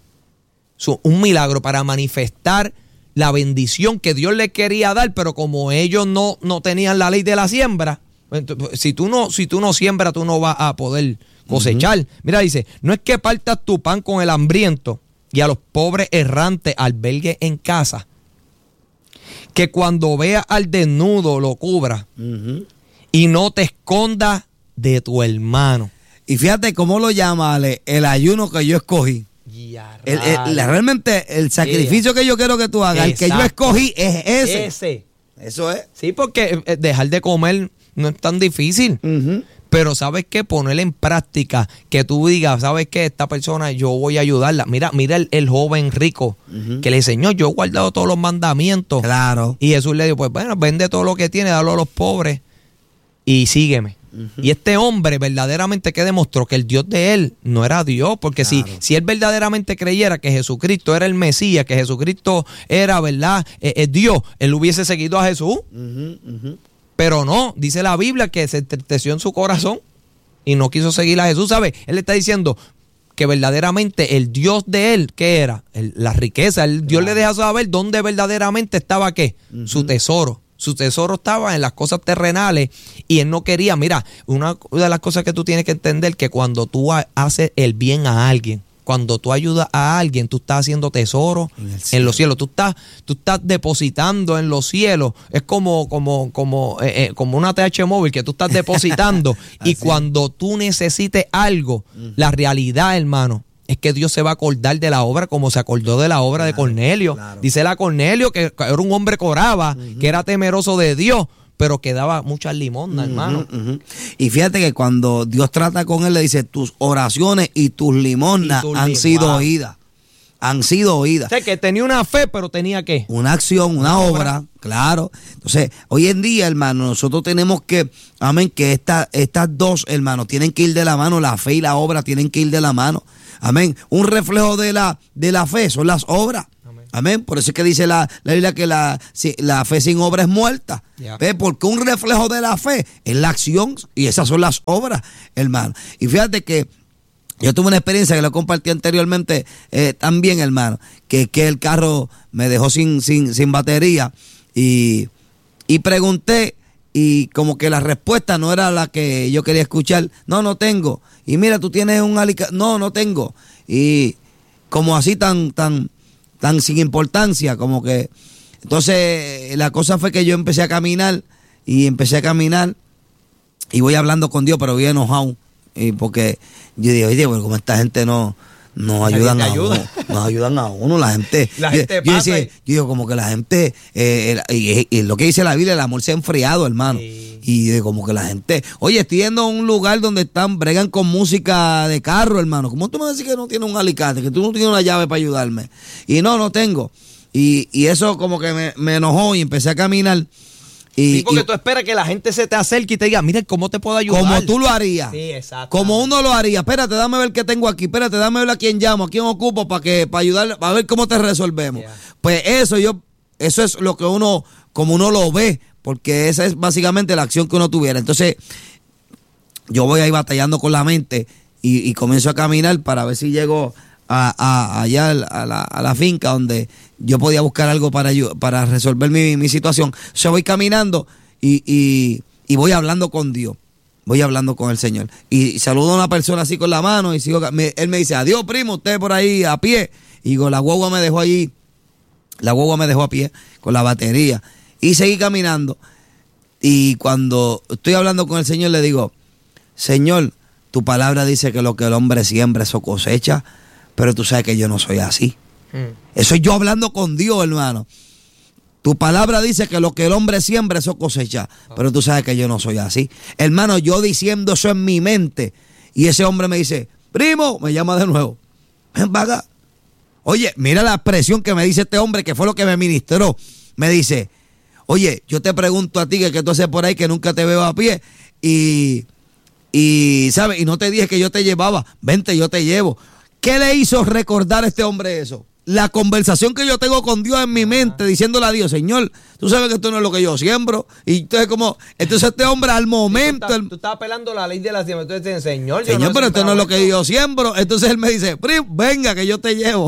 Un milagro, para manifestar la bendición que Dios le quería dar, pero como ellos no, no tenían la ley de la siembra, si tú no, si tú no siembras, tú no vas a poder cosechar. Uh-huh. Mira, dice, no es que partas tu pan con el hambriento y a los pobres errantes albergues en casa, que cuando veas al desnudo lo cubra uh-huh. y no te escondas de tu hermano. Y fíjate cómo lo llama, Ale, el ayuno que yo escogí. Yeah, el, el, realmente el sacrificio yeah. que yo quiero que tú hagas, Exacto. El que yo escogí es ese. Ese. Eso es. Sí, porque dejar de comer no es tan difícil. Uh-huh. Pero ¿sabes qué? Poner en práctica, que tú digas, ¿sabes qué? Esta persona yo voy a ayudarla. Mira, mira el, el joven rico uh-huh. que le enseñó, yo he guardado todos los mandamientos. Claro. Y Jesús le dijo, pues bueno, vende todo lo que tiene, dalo a los pobres y sígueme. Uh-huh. Y este hombre verdaderamente que demostró que el Dios de él no era Dios, porque claro. si, si él verdaderamente creyera que Jesucristo era el Mesías, que Jesucristo era, ¿verdad? Eh, eh, Dios, él hubiese seguido a Jesús. Uh-huh, uh-huh. Pero no, dice la Biblia que se entristeció en su corazón y no quiso seguir a Jesús, ¿sabes? Él está diciendo que verdaderamente el Dios de él, ¿qué era? El, la riqueza, el claro. Dios le deja saber dónde verdaderamente estaba, ¿qué? Uh-huh. Su tesoro. Su tesoro estaba en las cosas terrenales y él no quería. Mira, una de las cosas que tú tienes que entender, que cuando tú haces el bien a alguien, cuando tú ayudas a alguien, tú estás haciendo tesoro en, en los cielos. Tú estás, tú estás depositando en los cielos. Es como, como, como, eh, eh, como una T H móvil que tú estás depositando. Y cuando tú necesites algo, uh-huh. la realidad, hermano, es que Dios se va a acordar de la obra como se acordó de la obra claro, de Cornelio. Claro. Dice la Cornelio que era un hombre que oraba, uh-huh. que era temeroso de Dios, pero que daba muchas limosnas, uh-huh, hermano. Uh-huh. Y fíjate que cuando Dios trata con él, le dice, tus oraciones y tus limosnas y tus han lim- sido wow. oídas. Han sido oídas. O sea, que tenía una fe, pero tenía ¿qué? Una acción, una, una obra, obra, claro. Entonces, hoy en día, hermano, nosotros tenemos que, amén, que esta, estas dos, hermanos, tienen que ir de la mano, la fe y la obra tienen que ir de la mano. Amén. Un reflejo de la, de la fe son las obras. Amén. Amén. Por eso es que dice la, la Biblia que la, si, la fe sin obra es muerta. Yeah. ¿Ves? Porque un reflejo de la fe es la acción y esas son las obras, hermano. Y fíjate que yo tuve una experiencia que lo compartí anteriormente eh, también, hermano, que, que el carro me dejó sin, sin, sin batería y, y pregunté y como que la respuesta no era la que yo quería escuchar. No, no tengo. Y mira, tú tienes un alicate. No, no tengo. Y como así tan, tan, tan sin importancia, como que... Entonces la cosa fue que yo empecé a caminar y empecé a caminar y voy hablando con Dios, pero voy enojado. Y porque yo digo, oye, pero como esta gente no nos ayudan a ayuda. uno, nos ayudan a uno, la gente, la gente yo, pasa yo, decía, yo digo como que la gente, eh, y, y lo que dice la Biblia, el amor se ha enfriado, hermano, sí. Y de como que la gente, oye, estoy yendo a un lugar donde están, bregan con música de carro, hermano, ¿cómo tú me decís que no tienes un alicate, que tú no tienes una llave para ayudarme? Y no, no tengo, y, y eso como que me, me enojó y empecé a caminar. Y, sí, porque y, tú esperas que la gente se te acerque y te diga, mira, ¿cómo te puedo ayudar? Como tú lo harías. Sí, exacto. Como uno lo haría. Espérate, dame ver qué tengo aquí. Espérate, dame ver a quién llamo, a quién ocupo para que para ayudarle, para ver cómo te resolvemos. Yeah. Pues eso yo, eso es lo que uno, como uno lo ve, porque esa es básicamente la acción que uno tuviera. Entonces, yo voy ahí batallando con la mente y, y comienzo a caminar para ver si llego a, a, allá a la, a la finca donde yo podía buscar algo para, para resolver mi, mi situación. O sea, voy caminando y, y, y voy hablando con Dios. Voy hablando con el Señor. Y saludo a una persona así con la mano y sigo, me, él me dice, adiós, primo, usted por ahí a pie. Y digo, la guagua me dejó allí. La guagua me dejó a pie con la batería. Y seguí caminando. Y cuando estoy hablando con el Señor, le digo, Señor, tu palabra dice que lo que el hombre siembra, eso cosecha. Pero tú sabes que yo no soy así. Mm. Eso es yo hablando con Dios, hermano. Tu palabra dice que lo que el hombre siembra, eso cosecha. Oh. Pero tú sabes que yo no soy así. Hermano, yo diciendo eso en mi mente. Y ese hombre me dice, primo, me llama de nuevo. Ven para acá. Oye, mira la expresión que me dice este hombre, que fue lo que me ministró. Me dice, oye, yo te pregunto a ti que, que tú haces por ahí, que nunca te veo a pie. Y, y, ¿sabes? Y no te dije que yo te llevaba. Vente, yo te llevo. ¿Qué le hizo recordar a este hombre eso? La conversación que yo tengo con Dios en mi mente, diciéndole a Dios, Señor, tú sabes que esto no es lo que yo siembro. Y entonces como, entonces este hombre al momento... Tú, estás, tú estás apelando la ley de la siembra. Entonces dices, Señor, yo Señor, no pero esto no es lo que yo siembro. Entonces él me dice, venga que yo te llevo.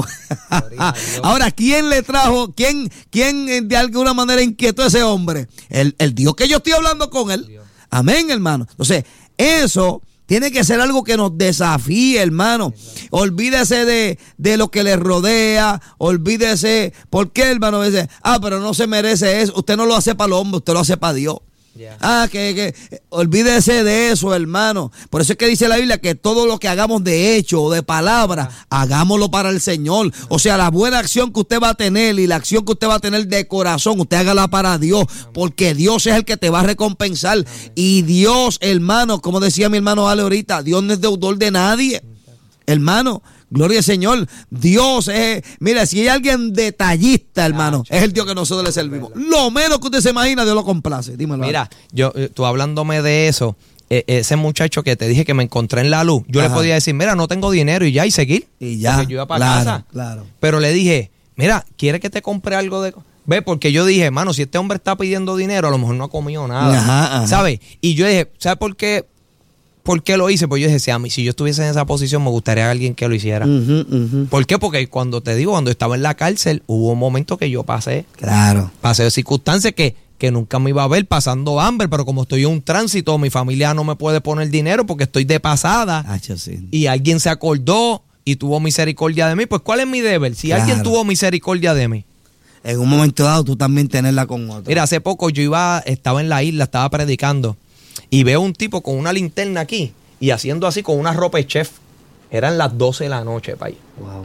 Ahora, ¿quién le trajo, quién, quién de alguna manera inquietó a ese hombre? El, el Dios que yo estoy hablando con él. Dios. Amén, hermano. Entonces, eso... tiene que ser algo que nos desafíe, hermano. Olvídese de, de lo que le rodea. Olvídese. ¿Por qué, hermano? Dice, ah, pero no se merece eso. Usted no lo hace para el hombre, usted lo hace para Dios. Yeah. Ah, que, que olvídese de eso, hermano. Por eso es que dice la Biblia que todo lo que hagamos de hecho o de palabra, ah. hagámoslo para el Señor. Ah. O sea, la buena acción que usted va a tener y la acción que usted va a tener de corazón, usted hágala para Dios, ah. porque Dios es el que te va a recompensar. Ah. Y Dios, hermano, como decía mi hermano Ale ahorita, Dios no es deudor de nadie. Ah. Hermano, gloria al Señor. Dios es, mira, si hay alguien detallista, hermano, ah, es el Dios que nosotros le servimos. Lo menos que usted se imagina, Dios lo complace. Dímelo. Mira, yo, tú hablándome de eso, eh, ese muchacho que te dije que me encontré en la luz, yo Ajá. le podía decir, mira, no tengo dinero y ya, y seguir. Y ya. Porque yo iba para claro, casa. Claro. Pero le dije, mira, ¿quiere que te compre algo de...? Ve, porque yo dije, mano, si este hombre está pidiendo dinero, a lo mejor no ha comido nada. Ajá, ajá. ¿Sabes? Y yo dije, ¿sabes por qué? ¿Por qué lo hice? Pues yo decía, a mí, si yo estuviese en esa posición, me gustaría alguien que lo hiciera. Uh-huh, uh-huh. ¿Por qué? Porque cuando te digo, cuando estaba en la cárcel, hubo un momento que yo pasé. Claro. Pasé de circunstancias que, que nunca me iba a ver pasando hambre, pero como estoy en un tránsito, mi familia no me puede poner dinero porque estoy de pasada. Ah, sí. Y alguien se acordó y tuvo misericordia de mí. Pues, ¿cuál es mi deber? Si claro. alguien tuvo misericordia de mí. En un momento dado, tú también tenerla con otro. Mira, hace poco yo iba, estaba en la isla, estaba predicando. Y veo un tipo con una linterna aquí y haciendo así con una ropa de chef. Eran las doce de la noche, país. Wow.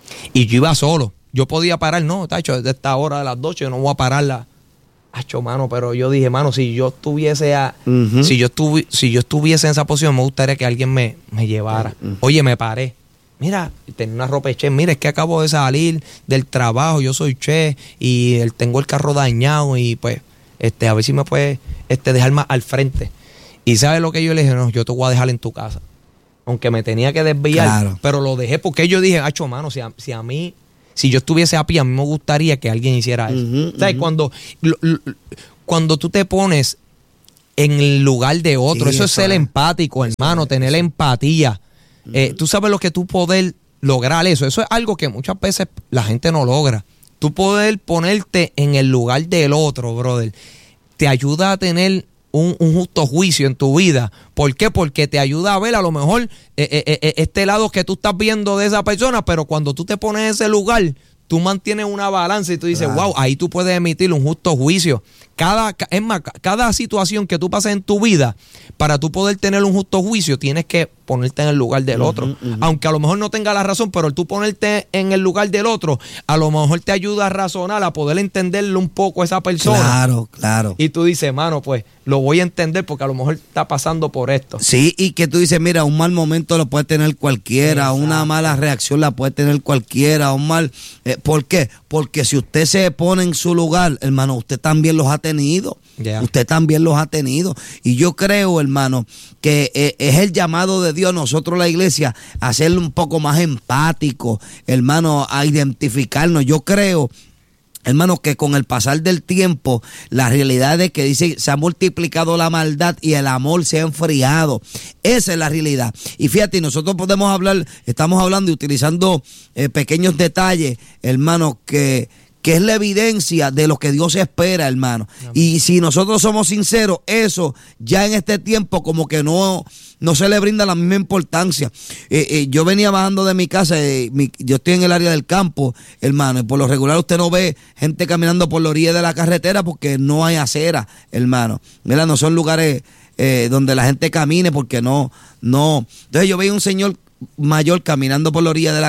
Y yo iba solo. Yo podía parar, no, tacho, desde esta hora de las doce yo no voy a pararla. Hacho, mano, pero yo dije, mano, si yo estuviese a, uh-huh. si yo estuvi, si yo estuviese en esa posición, me gustaría que alguien me, me llevara. Uh-huh. Oye, me paré. Mira, tenía una ropa de chef. Mira, es que acabo de salir del trabajo, yo soy chef y el, tengo el carro dañado y pues, este, a ver si me puedes este, dejar más al frente. Y ¿sabes lo que yo le dije? No, yo te voy a dejar en tu casa. Aunque me tenía que desviar, claro. Pero lo dejé porque yo dije, hacho, mano, si a, si a mí... Si yo estuviese a pie, a mí me gustaría que alguien hiciera eso. Uh-huh, ¿sabes? Uh-huh. Cuando, lo, lo, cuando tú te pones en el lugar de otro, sí, eso, eso es ser es. empático, hermano, es, tener eso. empatía. Uh-huh. Eh, tú sabes lo que tú poder lograr eso. Eso es algo que muchas veces la gente no logra. Tú poder ponerte en el lugar del otro, brother, te ayuda a tener un, un justo juicio en tu vida. ¿Por qué? Porque te ayuda a ver a lo mejor eh, eh, eh, este lado que tú estás viendo de esa persona, pero cuando tú te pones en ese lugar, tú mantienes una balanza y tú dices, claro. Wow, ahí tú puedes emitir un justo juicio. Cada, es más, cada situación que tú pases en tu vida, para tú poder tener un justo juicio, tienes que ponerte en el lugar del uh-huh, otro. Uh-huh. Aunque a lo mejor no tenga la razón, pero el tú ponerte en el lugar del otro, a lo mejor te ayuda a razonar, a poder entenderle un poco a esa persona. Claro, claro. Y tú dices, mano, pues lo voy a entender porque a lo mejor está pasando por esto. Sí, y que tú dices, mira, un mal momento lo puede tener cualquiera, exacto. Una mala reacción la puede tener cualquiera, un mal... Eh, ¿Por qué? Porque si usted se pone en su lugar, hermano, usted también los ha tenido. Yeah. Usted también los ha tenido. Y yo creo, hermano, que eh, es el llamado de Dios, nosotros la iglesia, a ser un poco más empático, hermano, a identificarnos. Yo creo, hermano, que con el pasar del tiempo, la realidad es que dice, se ha multiplicado la maldad y el amor se ha enfriado. Esa es la realidad. Y fíjate, nosotros podemos hablar, estamos hablando y utilizando eh, pequeños detalles, hermano, que... que es la evidencia de lo que Dios espera, hermano. Amén. Y si nosotros somos sinceros, eso ya en este tiempo como que no, no se le brinda la misma importancia. Eh, eh, yo venía bajando de mi casa, eh, mi, yo estoy en el área del campo, hermano, y por lo regular usted no ve gente caminando por la orilla de la carretera porque no hay acera, hermano. ¿Verdad? No son lugares eh, donde la gente camine porque no, no. Entonces yo veía un señor mayor caminando por la orilla de la,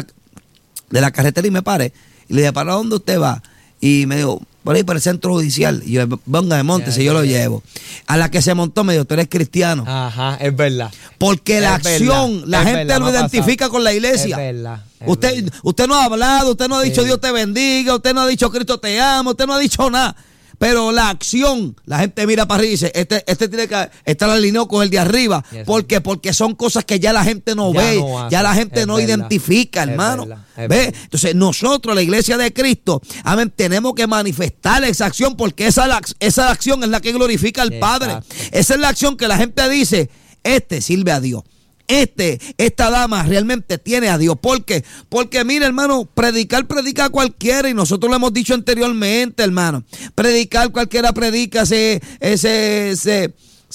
de la carretera y me paré. Y le dije, ¿para dónde usted va? Y me dijo, por ahí para el centro judicial. Y yo, venga de monte, si yo lo llevo. A la que se montó me dijo, tú eres cristiano. Ajá, es verdad. Porque es la acción, verdad, la gente verdad, lo identifica pasado. Con la iglesia. Es verdad. Es usted, verdad. Usted no ha hablado, usted no ha dicho sí. Dios te bendiga, usted no ha dicho Cristo te ama, usted no ha dicho nada. Pero la acción, la gente mira para arriba y dice, este, este tiene que estar alineado con el de arriba. Yes, ¿por qué? Porque son cosas que ya la gente no ya ve, no ya la gente es no verdad. Identifica, hermano. Es verdad, es ¿ve? Verdad. Entonces nosotros, la iglesia de Cristo, amén, tenemos que manifestar esa acción porque esa, esa acción es la que glorifica al Padre. Exacto. Esa es la acción que la gente dice, este sirve a Dios. Este, esta dama realmente tiene a Dios. ¿Por qué? Porque mira, hermano, predicar predica a cualquiera y nosotros lo hemos dicho anteriormente, hermano. Predicar cualquiera predica, se, se, se,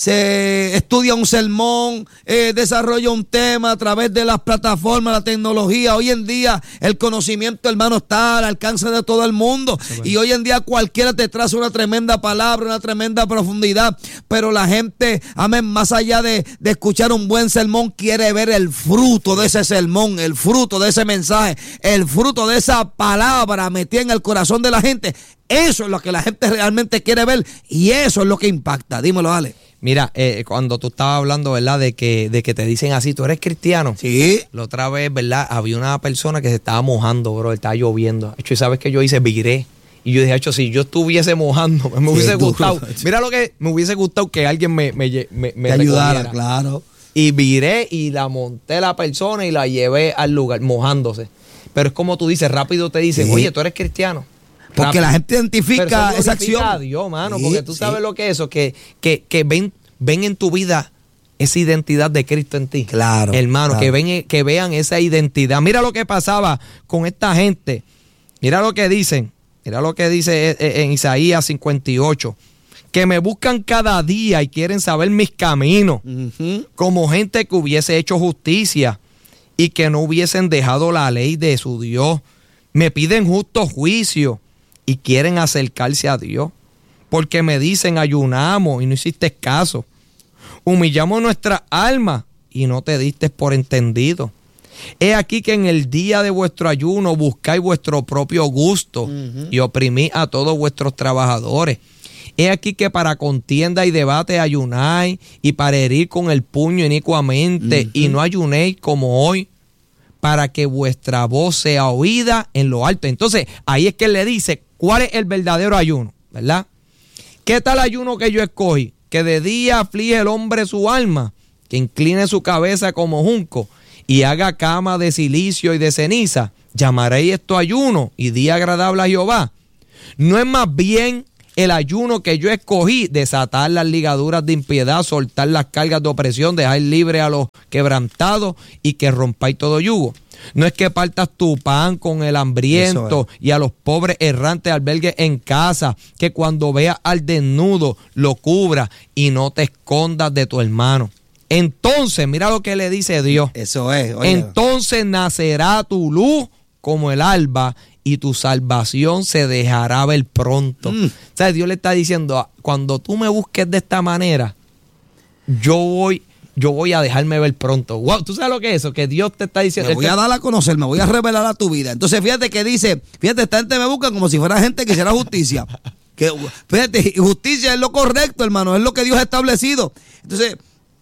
se estudia un sermón, eh, desarrolla un tema a través de las plataformas, la tecnología. Hoy en día el conocimiento, hermano, está al alcance de todo el mundo. Sí, bueno. Y hoy en día cualquiera te traza una tremenda palabra, una tremenda profundidad. Pero la gente, amén, más allá de, de escuchar un buen sermón, quiere ver el fruto de ese sermón, el fruto de ese mensaje, el fruto de esa palabra metida en el corazón de la gente. Eso es lo que la gente realmente quiere ver y eso es lo que impacta. Dímelo, Ale. Mira, eh, cuando tú estabas hablando, ¿verdad? De que, de que te dicen así, tú eres cristiano. Sí. La otra vez, ¿verdad? Había una persona que se estaba mojando, bro. Estaba lloviendo. Hecho, ¿y sabes qué yo hice? Viré. Y yo dije, hecho, si yo estuviese mojando, me sí, hubiese gustado. Duro. Mira lo que me hubiese gustado que alguien me, me, me, me te ayudara, claro. Y viré y la monté la persona y la llevé al lugar, mojándose. Pero es como tú dices, rápido te dicen, sí. Oye, tú eres cristiano. Porque rápido. La gente identifica Pero esa acción. A Dios, mano, sí, porque tú sabes sí. Lo que es eso, que, que, que ven, ven en tu vida esa identidad de Cristo en ti. Claro. Hermano, claro. Que, ven, que vean esa identidad. Mira lo que pasaba con esta gente. Mira lo que dicen. Mira lo que dice en Isaías cincuenta y ocho. Que me buscan cada día y quieren saber mis caminos. Uh-huh. Como gente que hubiese hecho justicia y que no hubiesen dejado la ley de su Dios. Me piden justo juicio y quieren acercarse a Dios. Porque me dicen, ayunamos y no hiciste caso. Humillamos nuestra alma y no te diste por entendido. He aquí que en el día de vuestro ayuno buscáis vuestro propio gusto uh-huh. y oprimís a todos vuestros trabajadores. He aquí que para contienda y debate ayunáis y para herir con el puño inicuamente uh-huh. y no ayunéis como hoy, para que vuestra voz sea oída en lo alto. Entonces, ahí es que él le dice cuál es el verdadero ayuno, ¿verdad? ¿Qué tal ayuno que yo escogí? Que de día aflige el hombre su alma, que incline su cabeza como junco y haga cama de silicio y de ceniza. Llamaréis esto ayuno y día agradable a Jehová. ¿No es más bien el ayuno que yo escogí, desatar las ligaduras de impiedad, soltar las cargas de opresión, dejar libre a los quebrantados y que rompáis todo yugo? No es que partas tu pan con el hambriento es. Y a los pobres errantes albergues en casa, que cuando veas al desnudo lo cubra y no te escondas de tu hermano. Entonces, mira lo que le dice Dios. Eso es. Oye. Entonces nacerá tu luz como el alba y tu salvación se dejará ver pronto. Mm. O sea, Dios le está diciendo, cuando tú me busques de esta manera, yo voy... yo voy a dejarme ver pronto. Wow, ¿tú sabes lo que es eso? Que Dios te está diciendo. Me voy a dar a conocer, me voy a revelar a tu vida. Entonces, fíjate que dice, fíjate, esta gente me busca como si fuera gente que hiciera justicia. Que, fíjate, justicia es lo correcto, hermano, es lo que Dios ha establecido. Entonces,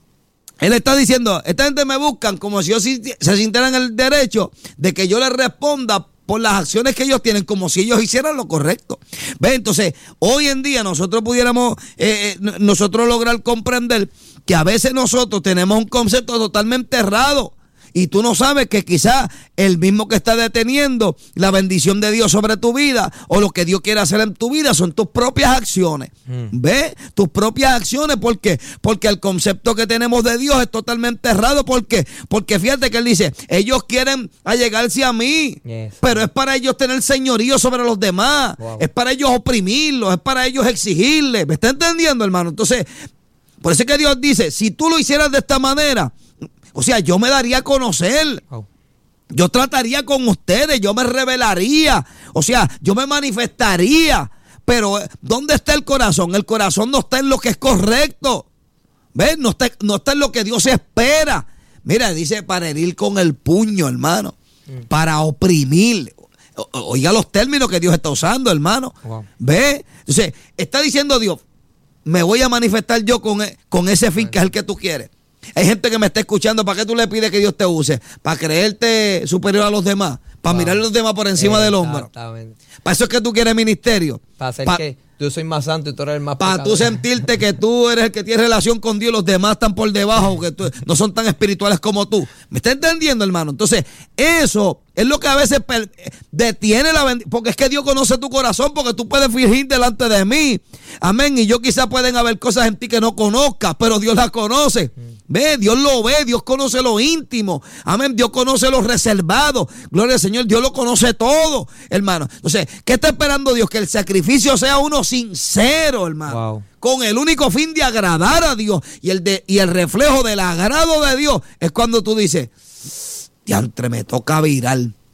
él está diciendo, esta gente me buscan como si ellos se sintieran el derecho de que yo les responda por las acciones que ellos tienen, como si ellos hicieran lo correcto. ¿Ves? Entonces, hoy en día nosotros pudiéramos, eh, nosotros lograr comprender que a veces nosotros tenemos un concepto totalmente errado y tú no sabes que quizás el mismo que está deteniendo la bendición de Dios sobre tu vida o lo que Dios quiere hacer en tu vida son tus propias acciones. Mm. ¿Ves? Tus propias acciones. ¿Por qué? Porque el concepto que tenemos de Dios es totalmente errado. ¿Por qué? Porque fíjate que él dice, ellos quieren allegarse a mí, yes. pero es para ellos tener señorío sobre los demás. Wow. Es para ellos oprimirlos, es para ellos exigirles. ¿Me está entendiendo, hermano? Entonces, por eso es que Dios dice, si tú lo hicieras de esta manera, o sea, yo me daría a conocer. Oh. Yo trataría con ustedes, yo me revelaría. O sea, yo me manifestaría. Pero, ¿dónde está el corazón? El corazón no está en lo que es correcto. ¿Ves? No está, no está en lo que Dios espera. Mira, dice para herir con el puño, hermano. Mm. Para oprimir. O, oiga los términos que Dios está usando, hermano. Wow. ¿Ves? Entonces, está diciendo Dios, me voy a manifestar yo con, con ese fin que es el que tú quieres. Hay gente que me está escuchando. ¿Para qué tú le pides que Dios te use? ¿Para creerte superior a los demás? ¿Para wow. mirar a los demás por encima del hombro? ¿Para eso es que tú quieres ministerio? ¿Para hacer pa qué? Yo soy más santo y tú eres el más pecador. Para tú sentirte que tú eres el que tiene relación con Dios, los demás están por debajo, que tú, no son tan espirituales como tú. ¿Me está entendiendo, hermano? Entonces, eso es lo que a veces detiene la bendición, porque es que Dios conoce tu corazón, porque tú puedes fingir delante de mí. Amén. Y yo quizás pueden haber cosas en ti que no conozcas, pero Dios las conoce. Ve, Dios lo ve, Dios conoce lo íntimo. Amén. Dios conoce lo reservado. Gloria al Señor, Dios lo conoce todo, hermano. Entonces, ¿qué está esperando Dios? Que el sacrificio sea uno sincero, hermano. Wow. Con el único fin de agradar a Dios. Y el, de, y el reflejo del agrado de Dios es cuando tú dices, diantre, me toca virar.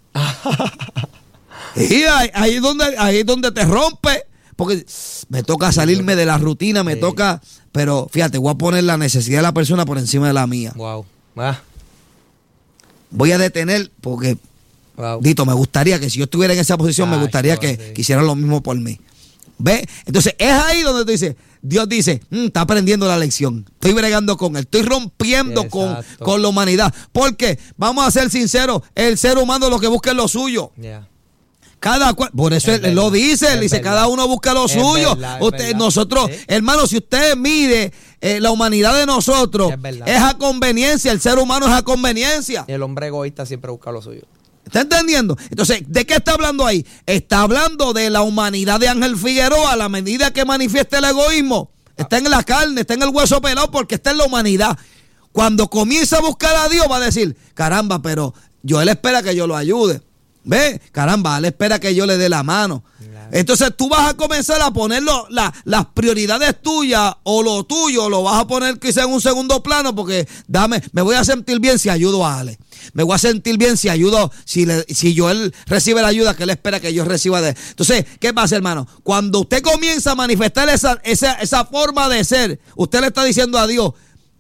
Y ahí, ahí, es donde, ahí es donde te rompe. Porque me toca salirme de la rutina, me sí. toca... Pero fíjate, voy a poner la necesidad de la persona por encima de la mía. Wow. Ah. Voy a detener porque, wow. Dito, me gustaría que si yo estuviera en esa posición, ah, me gustaría que, sí. que hicieran lo mismo por mí. ¿Ves? Entonces es ahí donde tú dices, Dios dice, mmm, está aprendiendo la lección. Estoy bregando con él, estoy rompiendo con, con la humanidad. Porque, vamos a ser sinceros, el ser humano lo que busca es lo suyo. Yeah. Cada cual, por eso él lo dice, él dice, cada uno busca lo suyo. Verdad, usted, nosotros, ¿sí? Hermano, si usted mide eh, la humanidad de nosotros, es, es a conveniencia, el ser humano es a conveniencia. Y el hombre egoísta siempre busca lo suyo. ¿Está entendiendo? Entonces, ¿de qué está hablando ahí? Está hablando de la humanidad de Ángel Figueroa, a la medida que manifiesta el egoísmo. Está en la carne, está en el hueso pelado, porque está en la humanidad. Cuando comienza a buscar a Dios, va a decir, caramba, pero yo él espera que yo lo ayude. ¿Ve? Caramba, él espera que yo le dé la mano. Claro. Entonces tú vas a comenzar a poner lo, la, las prioridades tuyas o lo tuyo, lo vas a poner quizá en un segundo plano porque dame, me voy a sentir bien si ayudo a Ale. Me voy a sentir bien si ayudo, si, le, si yo él recibe la ayuda que él espera que yo reciba de él. Entonces, ¿qué pasa, hermano? Cuando usted comienza a manifestar esa, esa, esa forma de ser, usted le está diciendo a Dios,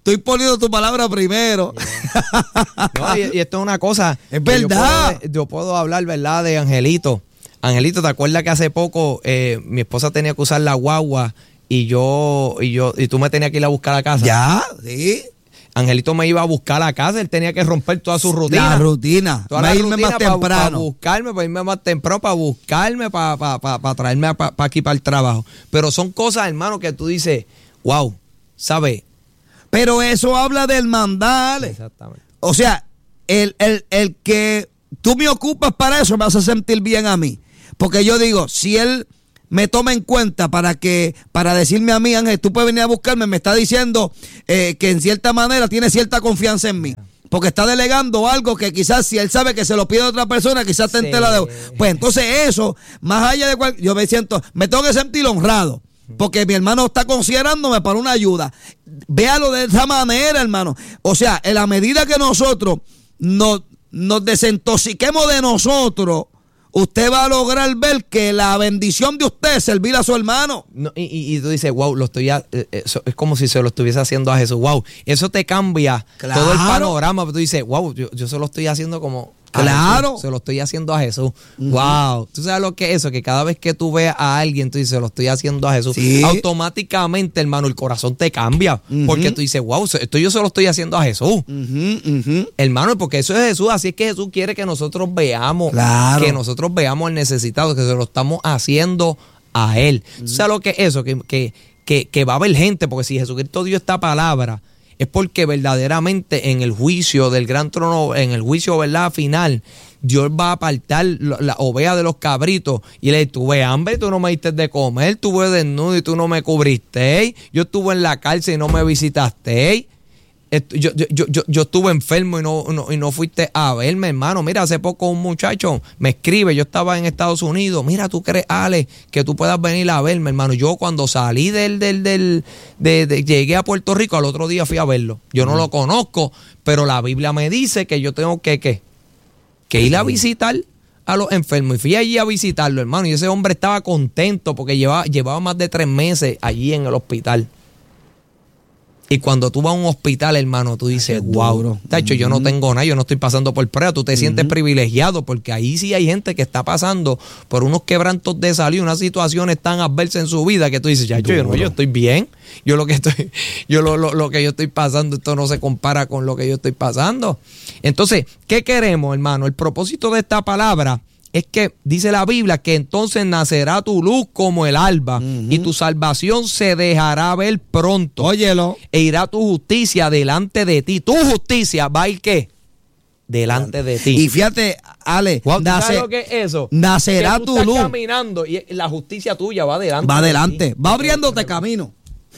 estoy poniendo tu palabra primero. Yeah. No, y, y esto es una cosa. Es verdad. Yo puedo, yo puedo hablar, ¿verdad?, de Angelito. Angelito, ¿te acuerdas que hace poco eh, mi esposa tenía que usar la guagua y yo, y yo, y tú me tenías que ir a buscar a casa? Ya, sí. Angelito me iba a buscar a casa, él tenía que romper toda su rutina. La rutina. Toda me la irme rutina más para temprano. buscarme, para irme más temprano, para buscarme, para, para, para, para traerme para pa aquí para el trabajo. Pero son cosas, hermano, que tú dices, wow, ¿sabes? Pero eso habla del mandale. Exactamente. O sea, el, el, el que tú me ocupas para eso me hace sentir bien a mí. Porque yo digo, si él me toma en cuenta para que para decirme a mí, Ángel, tú puedes venir a buscarme, me está diciendo eh, que en cierta manera tiene cierta confianza en mí, porque está delegando algo que quizás si él sabe que se lo pide a otra persona, quizás te entera de... Pues entonces eso, más allá de cual, yo me siento, me tengo que sentir honrado, porque mi hermano está considerándome para una ayuda. Véalo de esa manera, hermano. O sea, en la medida que nosotros nos, nos desintoxiquemos de nosotros, usted va a lograr ver que la bendición de usted es servir a su hermano. No, y, y, y tú dices, wow, lo estoy a, eh, eso, es como si se lo estuviese haciendo a Jesús. Wow, eso te cambia claro. todo el panorama. Tú dices, wow, yo, yo se lo estoy haciendo como... Claro. Jesús, se lo estoy haciendo a Jesús. Uh-huh. Wow. ¿Tú sabes lo que es eso? Que cada vez que tú veas a alguien, tú dices, se lo estoy haciendo a Jesús. Sí. Automáticamente, hermano, el corazón te cambia. Uh-huh. Porque tú dices, wow, esto yo se lo estoy haciendo a Jesús. Uh-huh, uh-huh. Hermano, porque eso es Jesús. Así es que Jesús quiere que nosotros veamos. Claro. Que nosotros veamos al necesitado, que se lo estamos haciendo a Él. Uh-huh. ¿Tú sabes lo que es eso? Que, que, que, que va a haber gente, porque si Jesucristo dio esta palabra, es porque verdaderamente en el juicio del gran trono, en el juicio, ¿verdad?, final, Dios va a apartar la, la oveja de los cabritos y le dice, tuve hambre y tú no me diste de comer, tuve desnudo y tú no me cubriste, yo estuve en la cárcel y no me visitaste, yo, yo, yo, yo, yo estuve enfermo y no, no, y no fuiste a verme, hermano. Mira, hace poco un muchacho me escribe, yo estaba en Estados Unidos, mira, ¿tú crees, Ale, que tú puedas venir a verme, hermano? Yo cuando salí del, del, del de, de, llegué a Puerto Rico, al otro día fui a verlo. Yo no mm. lo conozco, pero la Biblia me dice que yo tengo que, ¿qué? Que ir a visitar a los enfermos. Y fui allí a visitarlo, hermano, y ese hombre estaba contento porque llevaba, llevaba más de tres meses allí en el hospital. Y cuando tú vas a un hospital, hermano, tú dices, wow, tacho, yo no tengo nada, yo no estoy pasando por prueba. Tú te uh-huh. sientes privilegiado porque ahí sí hay gente que está pasando por unos quebrantos de salud, unas situaciones tan adversas en su vida que tú dices, ya, yo, yo estoy bien. Yo lo que estoy, yo lo, lo, lo que yo estoy pasando, esto no se compara con lo que yo estoy pasando. Entonces, ¿qué queremos, hermano? El propósito de esta palabra es que dice la Biblia que entonces nacerá tu luz como el alba uh-huh. y tu salvación se dejará ver pronto. Óyelo. E irá tu justicia delante de ti. Tu justicia va a ir ¿qué? Delante de ti. Y fíjate, Ale, wow, nace, ¿sabes lo que es eso? Nacerá que tú tu estás luz. caminando y la justicia tuya va adelante. Va adelante, de va abriéndote camino.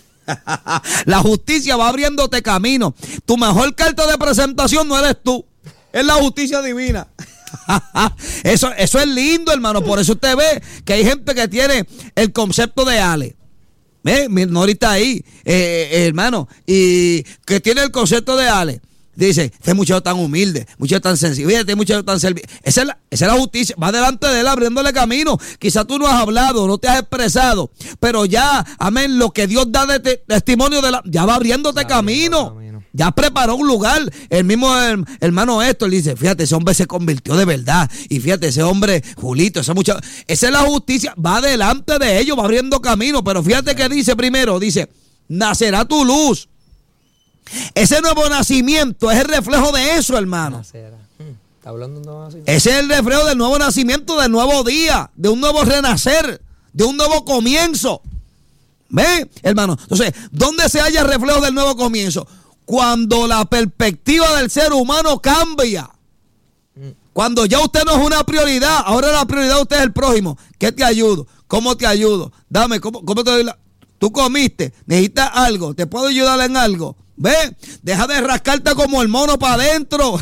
La justicia va abriéndote camino. Tu mejor carta de presentación no eres tú, es la justicia divina. Eso, eso es lindo, hermano. Por eso usted ve que hay gente que tiene el concepto de Ale. ¿Eh? Mi Norita ahí, eh, eh, hermano, y que tiene el concepto de Ale. Dice, este muchacho tan humilde, muchacho tan sensible, este muchacho tan servicio. Esa es la, esa es la justicia, va delante de él abriéndole camino. Quizás tú no has hablado, no te has expresado, pero ya, amén, lo que Dios da de te, testimonio de la, ya va abriéndote ya camino. camino. Ya preparó un lugar. El mismo el, hermano Héctor dice, fíjate, ese hombre se convirtió de verdad. Y fíjate, ese hombre, Julito, ese muchacho, esa es la justicia, va delante de ellos, va abriendo camino. Pero fíjate que dice primero, dice, nacerá tu luz. Ese nuevo nacimiento es el reflejo de eso, hermano. ¿Está hablando de un nuevo nacimiento? Ese es el reflejo del nuevo nacimiento, del nuevo día, de un nuevo renacer, de un nuevo comienzo. ¿Ve, hermano? Entonces, ¿dónde se halla el reflejo del nuevo comienzo? Cuando la perspectiva del ser humano cambia. Cuando ya usted no es una prioridad, ahora la prioridad de usted es el prójimo. ¿Qué te ayudo? ¿Cómo te ayudo? Dame, ¿cómo, cómo te doy la... Tú comiste, necesitas algo, ¿te puedo ayudar en algo? ¿Ve? Deja de rascarte como el mono para adentro.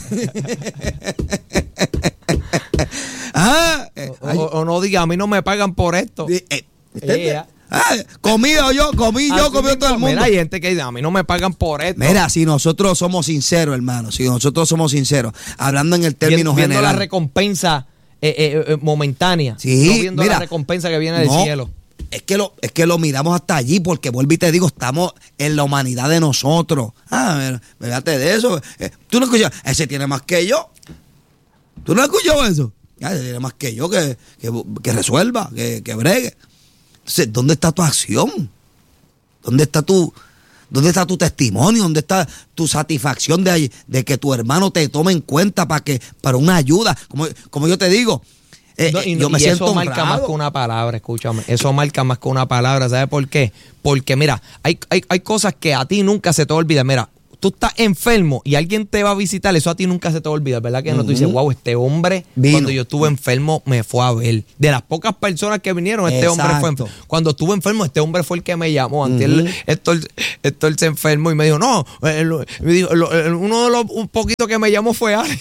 ah, o, o, o no diga, a mí no me pagan por esto. Eh, eh, Ah, comido yo, comí yo, comió todo el mundo. Mira, hay gente que dice, a mí no me pagan por esto. Mira, si nosotros somos sinceros, hermano, si nosotros somos sinceros, hablando en el término viendo general. la recompensa eh, eh, eh, momentánea, sí, no viendo mira, la recompensa que viene del no, cielo. es que lo, es que lo miramos hasta allí, porque vuelvo y te digo, estamos en la humanidad de nosotros. Ah, fíjate de eso. Eh, Tú no escuchas, ese tiene más que yo. ¿Tú no has escuchado eso? Ya, ese tiene más que yo, que, que, que resuelva, que, que bregue. Entonces, ¿dónde está tu acción? ¿Dónde está tu, dónde está tu testimonio? ¿Dónde está tu satisfacción de, de que tu hermano te tome en cuenta para que, para una ayuda? Como, como yo te digo, eh, no, y, yo me y siento eso marca honrado. más que una palabra, escúchame. Eso marca más que una palabra. ¿Sabes por qué? Porque mira, hay, hay, hay cosas que a ti nunca se te olvidan. Mira, tú estás enfermo y alguien te va a visitar, eso a ti nunca se te va a olvidar, ¿verdad? Que no, tú dices, wow, este hombre, Vino. Cuando yo estuve enfermo, me fue a ver. De las pocas personas que vinieron, este Exacto. hombre fue enfermo. Cuando estuve enfermo, este hombre fue el que me llamó. Antes uh-huh. Héctor, Héctor se enfermó y me dijo, no, el, me dijo, el, el, uno de los un poquito que me llamó fue Ale.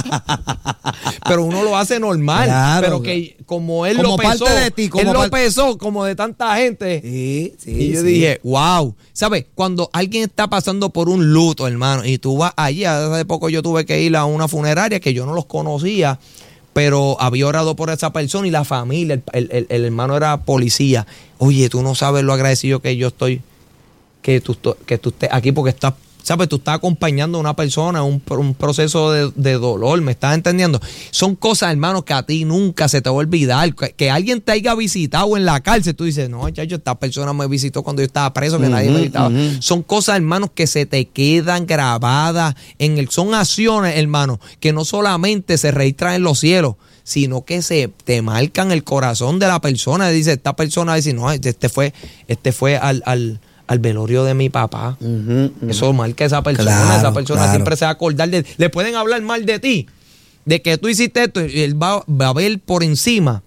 Pero uno lo hace normal. Claro, pero que como él como lo pesó, parte de ti, como él lo parte... pesó como de tanta gente. Sí, sí, y yo sí. dije, wow. ¿Sabes? Cuando alguien está pasando por un luto, hermano, y tú vas allí, hace poco yo tuve que ir a una funeraria que yo no los conocía, pero había orado por esa persona y la familia, el, el, el, el hermano era policía. Oye, tú no sabes lo agradecido que yo estoy, que tú, que tú estés aquí porque estás, ¿sabes? Tú estás acompañando a una persona, un, un proceso de, de dolor, ¿me estás entendiendo? Son cosas, hermano, que a ti nunca se te va a olvidar. Que, que alguien te haya visitado en la cárcel, tú dices, no, chacho, esta persona me visitó cuando yo estaba preso, que uh-huh, nadie me visitaba. Uh-huh. Son cosas, hermanos, que se te quedan grabadas en el, son acciones, hermano, que no solamente se registran en los cielos, sino que se te marcan el corazón de la persona. Dice, esta persona dice, no, este fue, este fue al, al al velorio de mi papá. Uh-huh, uh-huh. Eso marca a esa persona. Claro, esa persona claro. siempre se va a acordar de... Le pueden hablar mal de ti, de que tú hiciste esto, y él va, va a ver por encima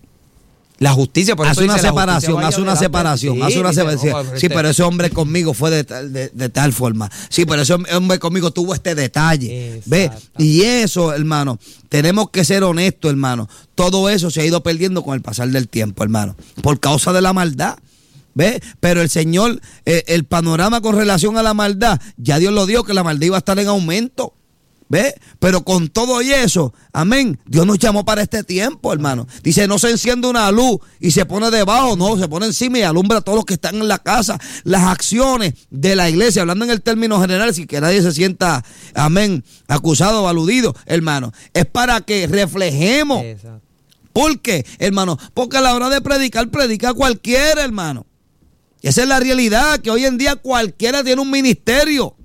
la justicia. Por hace, eso una dice, separación, hace una separación, sí, hace una dice, separación. No, sí, pero ese hombre conmigo fue de tal, de, de tal forma. Sí, pero ese hombre conmigo tuvo este detalle. ¿Ve? Y eso, hermano, tenemos que ser honestos, hermano. Todo eso se ha ido perdiendo con el pasar del tiempo, hermano, por causa de la maldad. ¿Ve? Pero el Señor, eh, el panorama con relación a la maldad, ya Dios lo dio, que la maldad iba a estar en aumento. ¿Ve? Pero con todo y eso, amén, Dios nos llamó para este tiempo, hermano. Dice, no se enciende una luz y se pone debajo, no, se pone encima y alumbra a todos los que están en la casa. Las acciones de la iglesia, hablando en el término general, sin que nadie se sienta, amén, acusado o aludido, hermano, es para que reflejemos. Exacto. ¿Por qué, hermano? Porque a la hora de predicar, predica cualquiera, hermano. Esa es la realidad, que hoy en día cualquiera tiene un ministerio.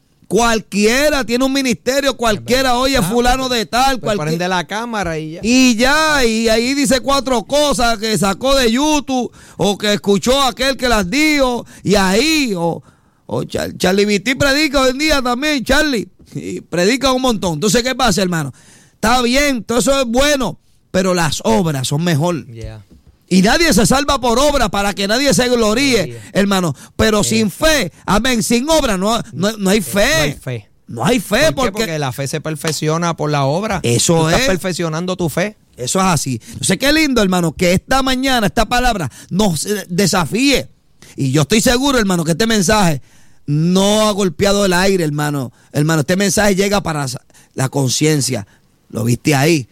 Cualquiera tiene un ministerio, cualquiera oye fulano de tal. Pues cualquier... prende la cámara y ya. Y ya, y ahí dice cuatro cosas que sacó de YouTube, o que escuchó a aquel que las dijo, y ahí, o, o Char, Charlie Vitti predica hoy en día también, Charlie, y predica un montón. Entonces, ¿qué pasa, hermano? Está bien, todo eso es bueno, pero las obras son mejor. Yeah. Y nadie se salva por obra para que nadie se gloríe, sí, hermano. Pero sí, sin fe, amén, sin obra no, no, no hay fe. No hay fe. No hay fe. ¿Por qué? Porque... porque la fe se perfecciona por la obra. Eso Tú es. Estás perfeccionando tu fe. Eso es así. Entonces, qué lindo, hermano, que esta mañana, esta palabra nos desafíe. Y yo estoy seguro, hermano, que este mensaje no ha golpeado el aire, hermano. Hermano, este mensaje llega para la conciencia. ¿Lo viste ahí?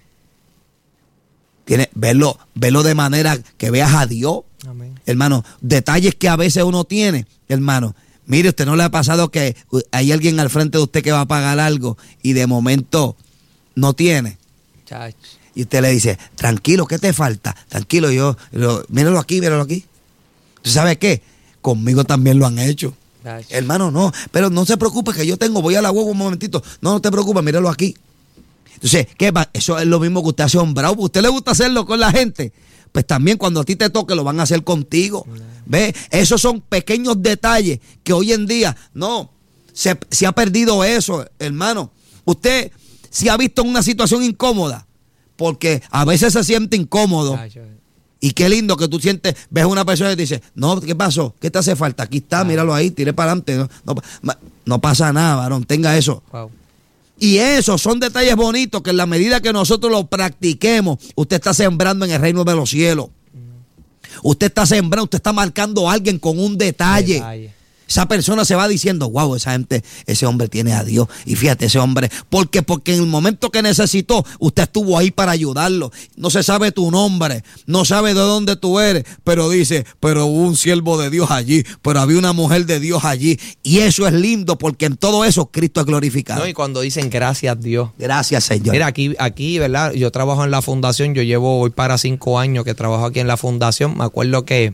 Tienes, verlo, verlo de manera que veas a Dios. Amén. Hermano, detalles que a veces uno tiene, hermano. Mire, usted no le ha pasado que hay alguien al frente de usted que va a pagar algo y de momento no tiene. Chach. Y usted le dice, tranquilo, ¿qué te falta? Tranquilo, yo, yo míralo aquí, míralo aquí. ¿Tú sabes qué? Conmigo también lo han hecho. Chach. Hermano, no, pero no se preocupe que yo tengo, voy a la huevo un momentito. No, no te preocupes, míralo aquí. Entonces, ¿qué va? Eso es lo mismo que usted hace hombrado. ¿Usted le gusta hacerlo con la gente? Pues también cuando a ti te toque lo van a hacer contigo. ¿Ve? Esos son pequeños detalles que hoy en día, no, se, se ha perdido eso, hermano. Usted se ha visto en una situación incómoda, porque a veces se siente incómodo. Y qué lindo que tú sientes, ves a una persona y te dice, no, ¿qué pasó? ¿Qué te hace falta? Aquí está, míralo ahí, tire para adelante. No, no, no pasa nada, varón, tenga eso. Wow. Y esos son detalles bonitos que en la medida que nosotros los practiquemos, usted está sembrando en el reino de los cielos. Usted está sembrando, usted está marcando a alguien con un detalle. detalle. Esa persona se va diciendo, wow, esa gente, ese hombre tiene a Dios. Y fíjate, ese hombre, ¿por qué? Porque en el momento que necesitó, usted estuvo ahí para ayudarlo. No se sabe tu nombre, no sabe de dónde tú eres, pero dice, pero hubo un siervo de Dios allí, pero había una mujer de Dios allí. Y eso es lindo, porque en todo eso Cristo es glorificado. No, y cuando dicen gracias Dios. Gracias, Señor. Mira, aquí, aquí, ¿verdad? Yo trabajo en la fundación, yo llevo hoy para cinco años que trabajo aquí en la fundación. Me acuerdo que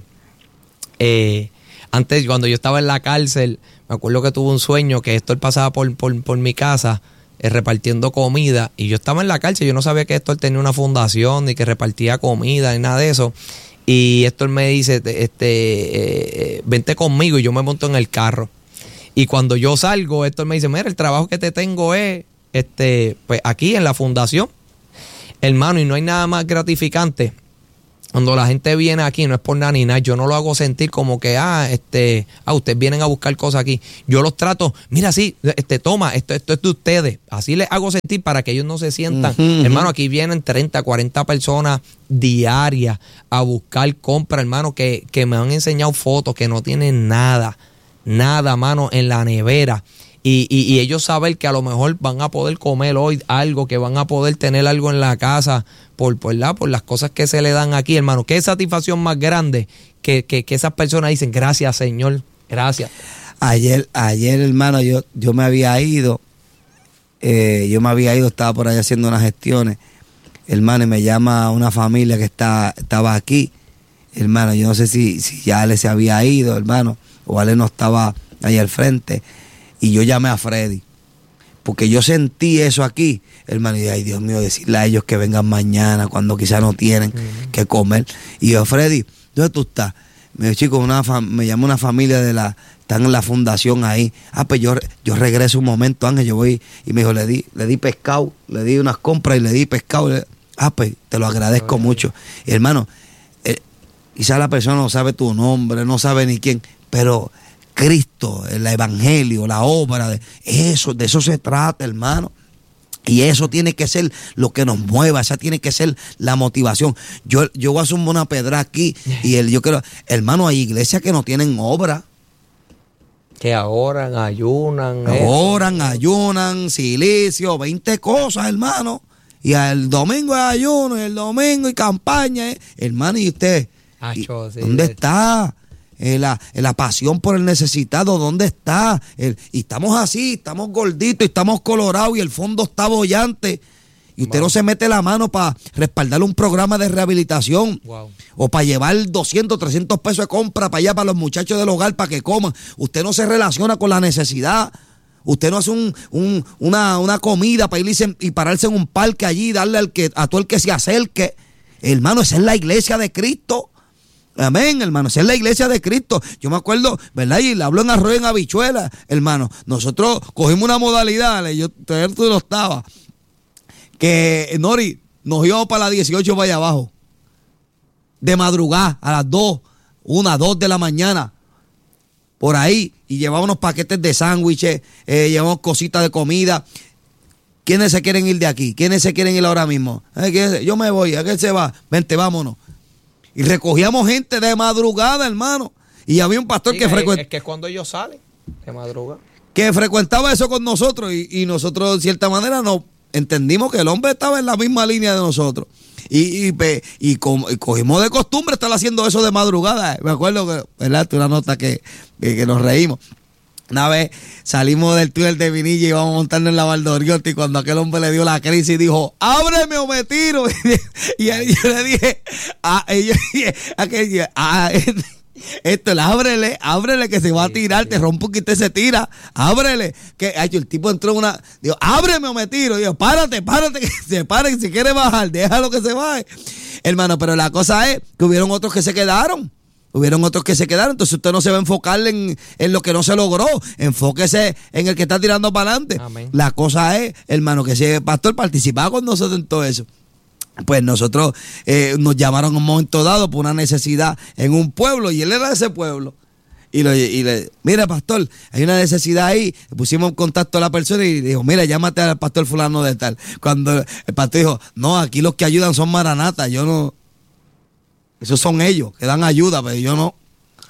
eh, antes, cuando yo estaba en la cárcel, me acuerdo que tuve un sueño que Héctor pasaba por, por, por mi casa eh, repartiendo comida, y yo estaba en la cárcel, yo no sabía que Héctor tenía una fundación ni que repartía comida ni nada de eso. Y Héctor me dice, este, eh, vente conmigo, y yo me monto en el carro. Y cuando yo salgo, Héctor me dice, mira, el trabajo que te tengo es este, pues aquí en la fundación, hermano, y no hay nada más gratificante. Cuando la gente viene aquí, no es por nada ni nada, yo no lo hago sentir como que, ah, este, ah, ustedes vienen a buscar cosas aquí. Yo los trato, mira, sí, este, toma, esto, esto es de ustedes. Así les hago sentir para que ellos no se sientan. Uh-huh. Hermano, aquí vienen treinta, cuarenta personas diarias a buscar compra, hermano, que, que me han enseñado fotos que no tienen nada, nada, mano, en la nevera. Y, y, y ellos saben que a lo mejor van a poder comer hoy algo, que van a poder tener algo en la casa por, por, la, por las cosas que se le dan aquí, hermano. Qué satisfacción más grande que, que, que esas personas dicen, gracias, Señor, gracias. Ayer, ayer hermano, yo, yo me había ido, eh, yo me había ido, estaba por ahí haciendo unas gestiones, hermano, y me llama una familia que está, estaba aquí, hermano, yo no sé si, si ya Ale se había ido, hermano, o Ale no estaba ahí al frente. Y yo llamé a Freddy, porque yo sentí eso aquí, hermano, y ay, Dios mío, decirle a ellos que vengan mañana, cuando quizás no tienen uh-huh. que comer. Y yo, Freddy, ¿dónde tú estás? Me dijo, chico, una fam- me llamó una familia de la, están en la fundación ahí. Ah, pues yo, yo regreso un momento, Ángel, yo voy, y me dijo, le di, le di pescado, le di unas compras y le di pescado. Le, ah, pues te lo agradezco uh-huh. mucho. Y, hermano, eh, quizás la persona no sabe tu nombre, no sabe ni quién, pero Cristo, el evangelio, la obra, de eso, de eso se trata, hermano. Y eso tiene que ser lo que nos mueva, esa tiene que ser la motivación. Yo, yo voy a sumar una pedra aquí y el, yo creo, hermano, hay iglesias que no tienen obra. Que oran, ayunan. Oran, eso. ayunan, silicio, veinte cosas, hermano. Y el domingo es ayuno, y el domingo y campaña. ¿eh? Hermano, ¿y usted? Acho, sí, ¿Dónde sí. está? Eh, la, eh, la pasión por el necesitado, ¿dónde está? El, y estamos así, estamos gorditos, y estamos colorados y el fondo está bollante. Y usted wow. no se mete la mano para respaldar un programa de rehabilitación wow. o para llevar doscientos, trescientos pesos de compra para allá para los muchachos del hogar para que coman. Usted no se relaciona con la necesidad. Usted no hace un, un, una, una comida para irse y pararse en un parque allí y darle al que, a todo el que se acerque. Hermano, esa es la iglesia de Cristo. Amén, hermano, esa es la iglesia de Cristo. Yo me acuerdo, ¿verdad? Y le hablo en arroz en habichuela, hermano. Nosotros cogimos una modalidad, yo todavía tú no estabas, que Nori nos íbamos para las dieciocho para allá abajo, de madrugada, a las dos, una, dos de la mañana, por ahí, y llevábamos paquetes de sándwiches, eh, llevamos cositas de comida. ¿Quiénes se quieren ir de aquí? ¿Quiénes se quieren ir ahora mismo? Eh, yo me voy, ¿a qué se va? Vente, vámonos. Y recogíamos gente de madrugada, hermano. Y había un pastor sí, que frecuentaba. Es que es cuando ellos salen, de madrugada. Que frecuentaba eso con nosotros. Y, y nosotros, de cierta manera, no entendimos que el hombre estaba en la misma línea de nosotros. Y, y, y, como, y cogimos de costumbre estar haciendo eso de madrugada. Me acuerdo que, ¿verdad? Una nota que, que, que nos reímos. Una vez salimos del túnel de Vinilla y íbamos montando en la Valdoriotti y cuando aquel hombre le dio la crisis dijo, ábreme o me tiro. Y yo le dije, ah, y yo dije, aquel, ah, esto, ábrele, ábrele que se va a tirar, te rompo que usted se tira, ábrele. Que ay, el tipo entró en una, dijo, ábreme o me tiro. Y yo, párate, párate, que se paren, si quiere bajar, déjalo que se baje. Hermano, pero la cosa es que hubieron otros que se quedaron. Hubieron otros que se quedaron, entonces usted no se va a enfocar en, en lo que no se logró, enfóquese en el que está tirando para adelante. Amén. La cosa es, hermano, que ese pastor participaba con nosotros en todo eso. Pues nosotros eh, nos llamaron en un momento dado por una necesidad en un pueblo y él era de ese pueblo. Y, lo, y le, mira, pastor, hay una necesidad ahí. Le pusimos en contacto a la persona y dijo, mira, llámate al pastor fulano de tal. Cuando el pastor dijo, no, aquí los que ayudan son maranatas, yo no... Esos son ellos que dan ayuda, pero yo no.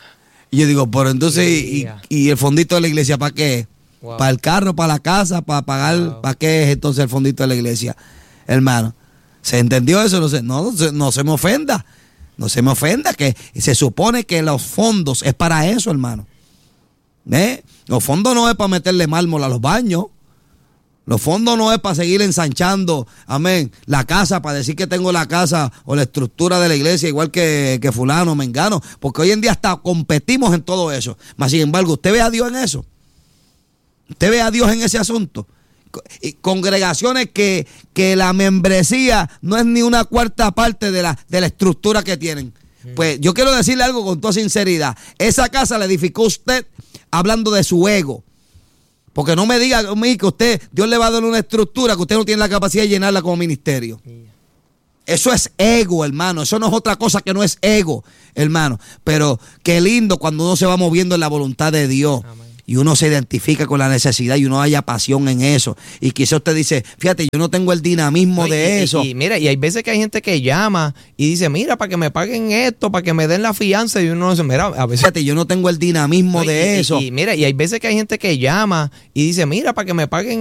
Y yo digo, pero entonces, y, y el fondito de la iglesia, ¿para qué? Wow. ¿Para el carro, para la casa, para pagar? Wow. ¿Para qué es entonces el fondito de la iglesia? Hermano, ¿se entendió eso? No se, no, no, no se me ofenda. No se me ofenda, que se supone que los fondos es para eso, hermano. ¿Eh? Los fondos no es para meterle mármol a los baños. Los fondos no es para seguir ensanchando, amén, la casa, para decir que tengo la casa o la estructura de la iglesia igual que, que fulano, mengano. Porque hoy en día hasta competimos en todo eso. Mas, sin embargo, ¿usted ve a Dios en eso? ¿Usted ve a Dios en ese asunto? Congregaciones que, que la membresía no es ni una cuarta parte de la, de la estructura que tienen. Pues yo quiero decirle algo con toda sinceridad. Esa casa la edificó usted hablando de su ego. Porque no me diga a mí que usted, Dios le va a dar una estructura que usted no tiene la capacidad de llenarla como ministerio. Eso es ego, hermano. Eso no es otra cosa que no es ego, hermano. Pero qué lindo cuando uno se va moviendo en la voluntad de Dios. Amén. Y uno se identifica con la necesidad y uno haya pasión en eso. Y quizás usted dice, fíjate, yo no tengo el dinamismo no, de y, eso. Y, y mira, y hay veces que hay gente que llama y dice, mira, para que me paguen esto, para que me den la fianza. Y uno dice, mira, a veces... Fíjate, yo no tengo el dinamismo no, de y, eso. Y, y mira, y hay veces que hay gente que llama y dice, mira, para que me paguen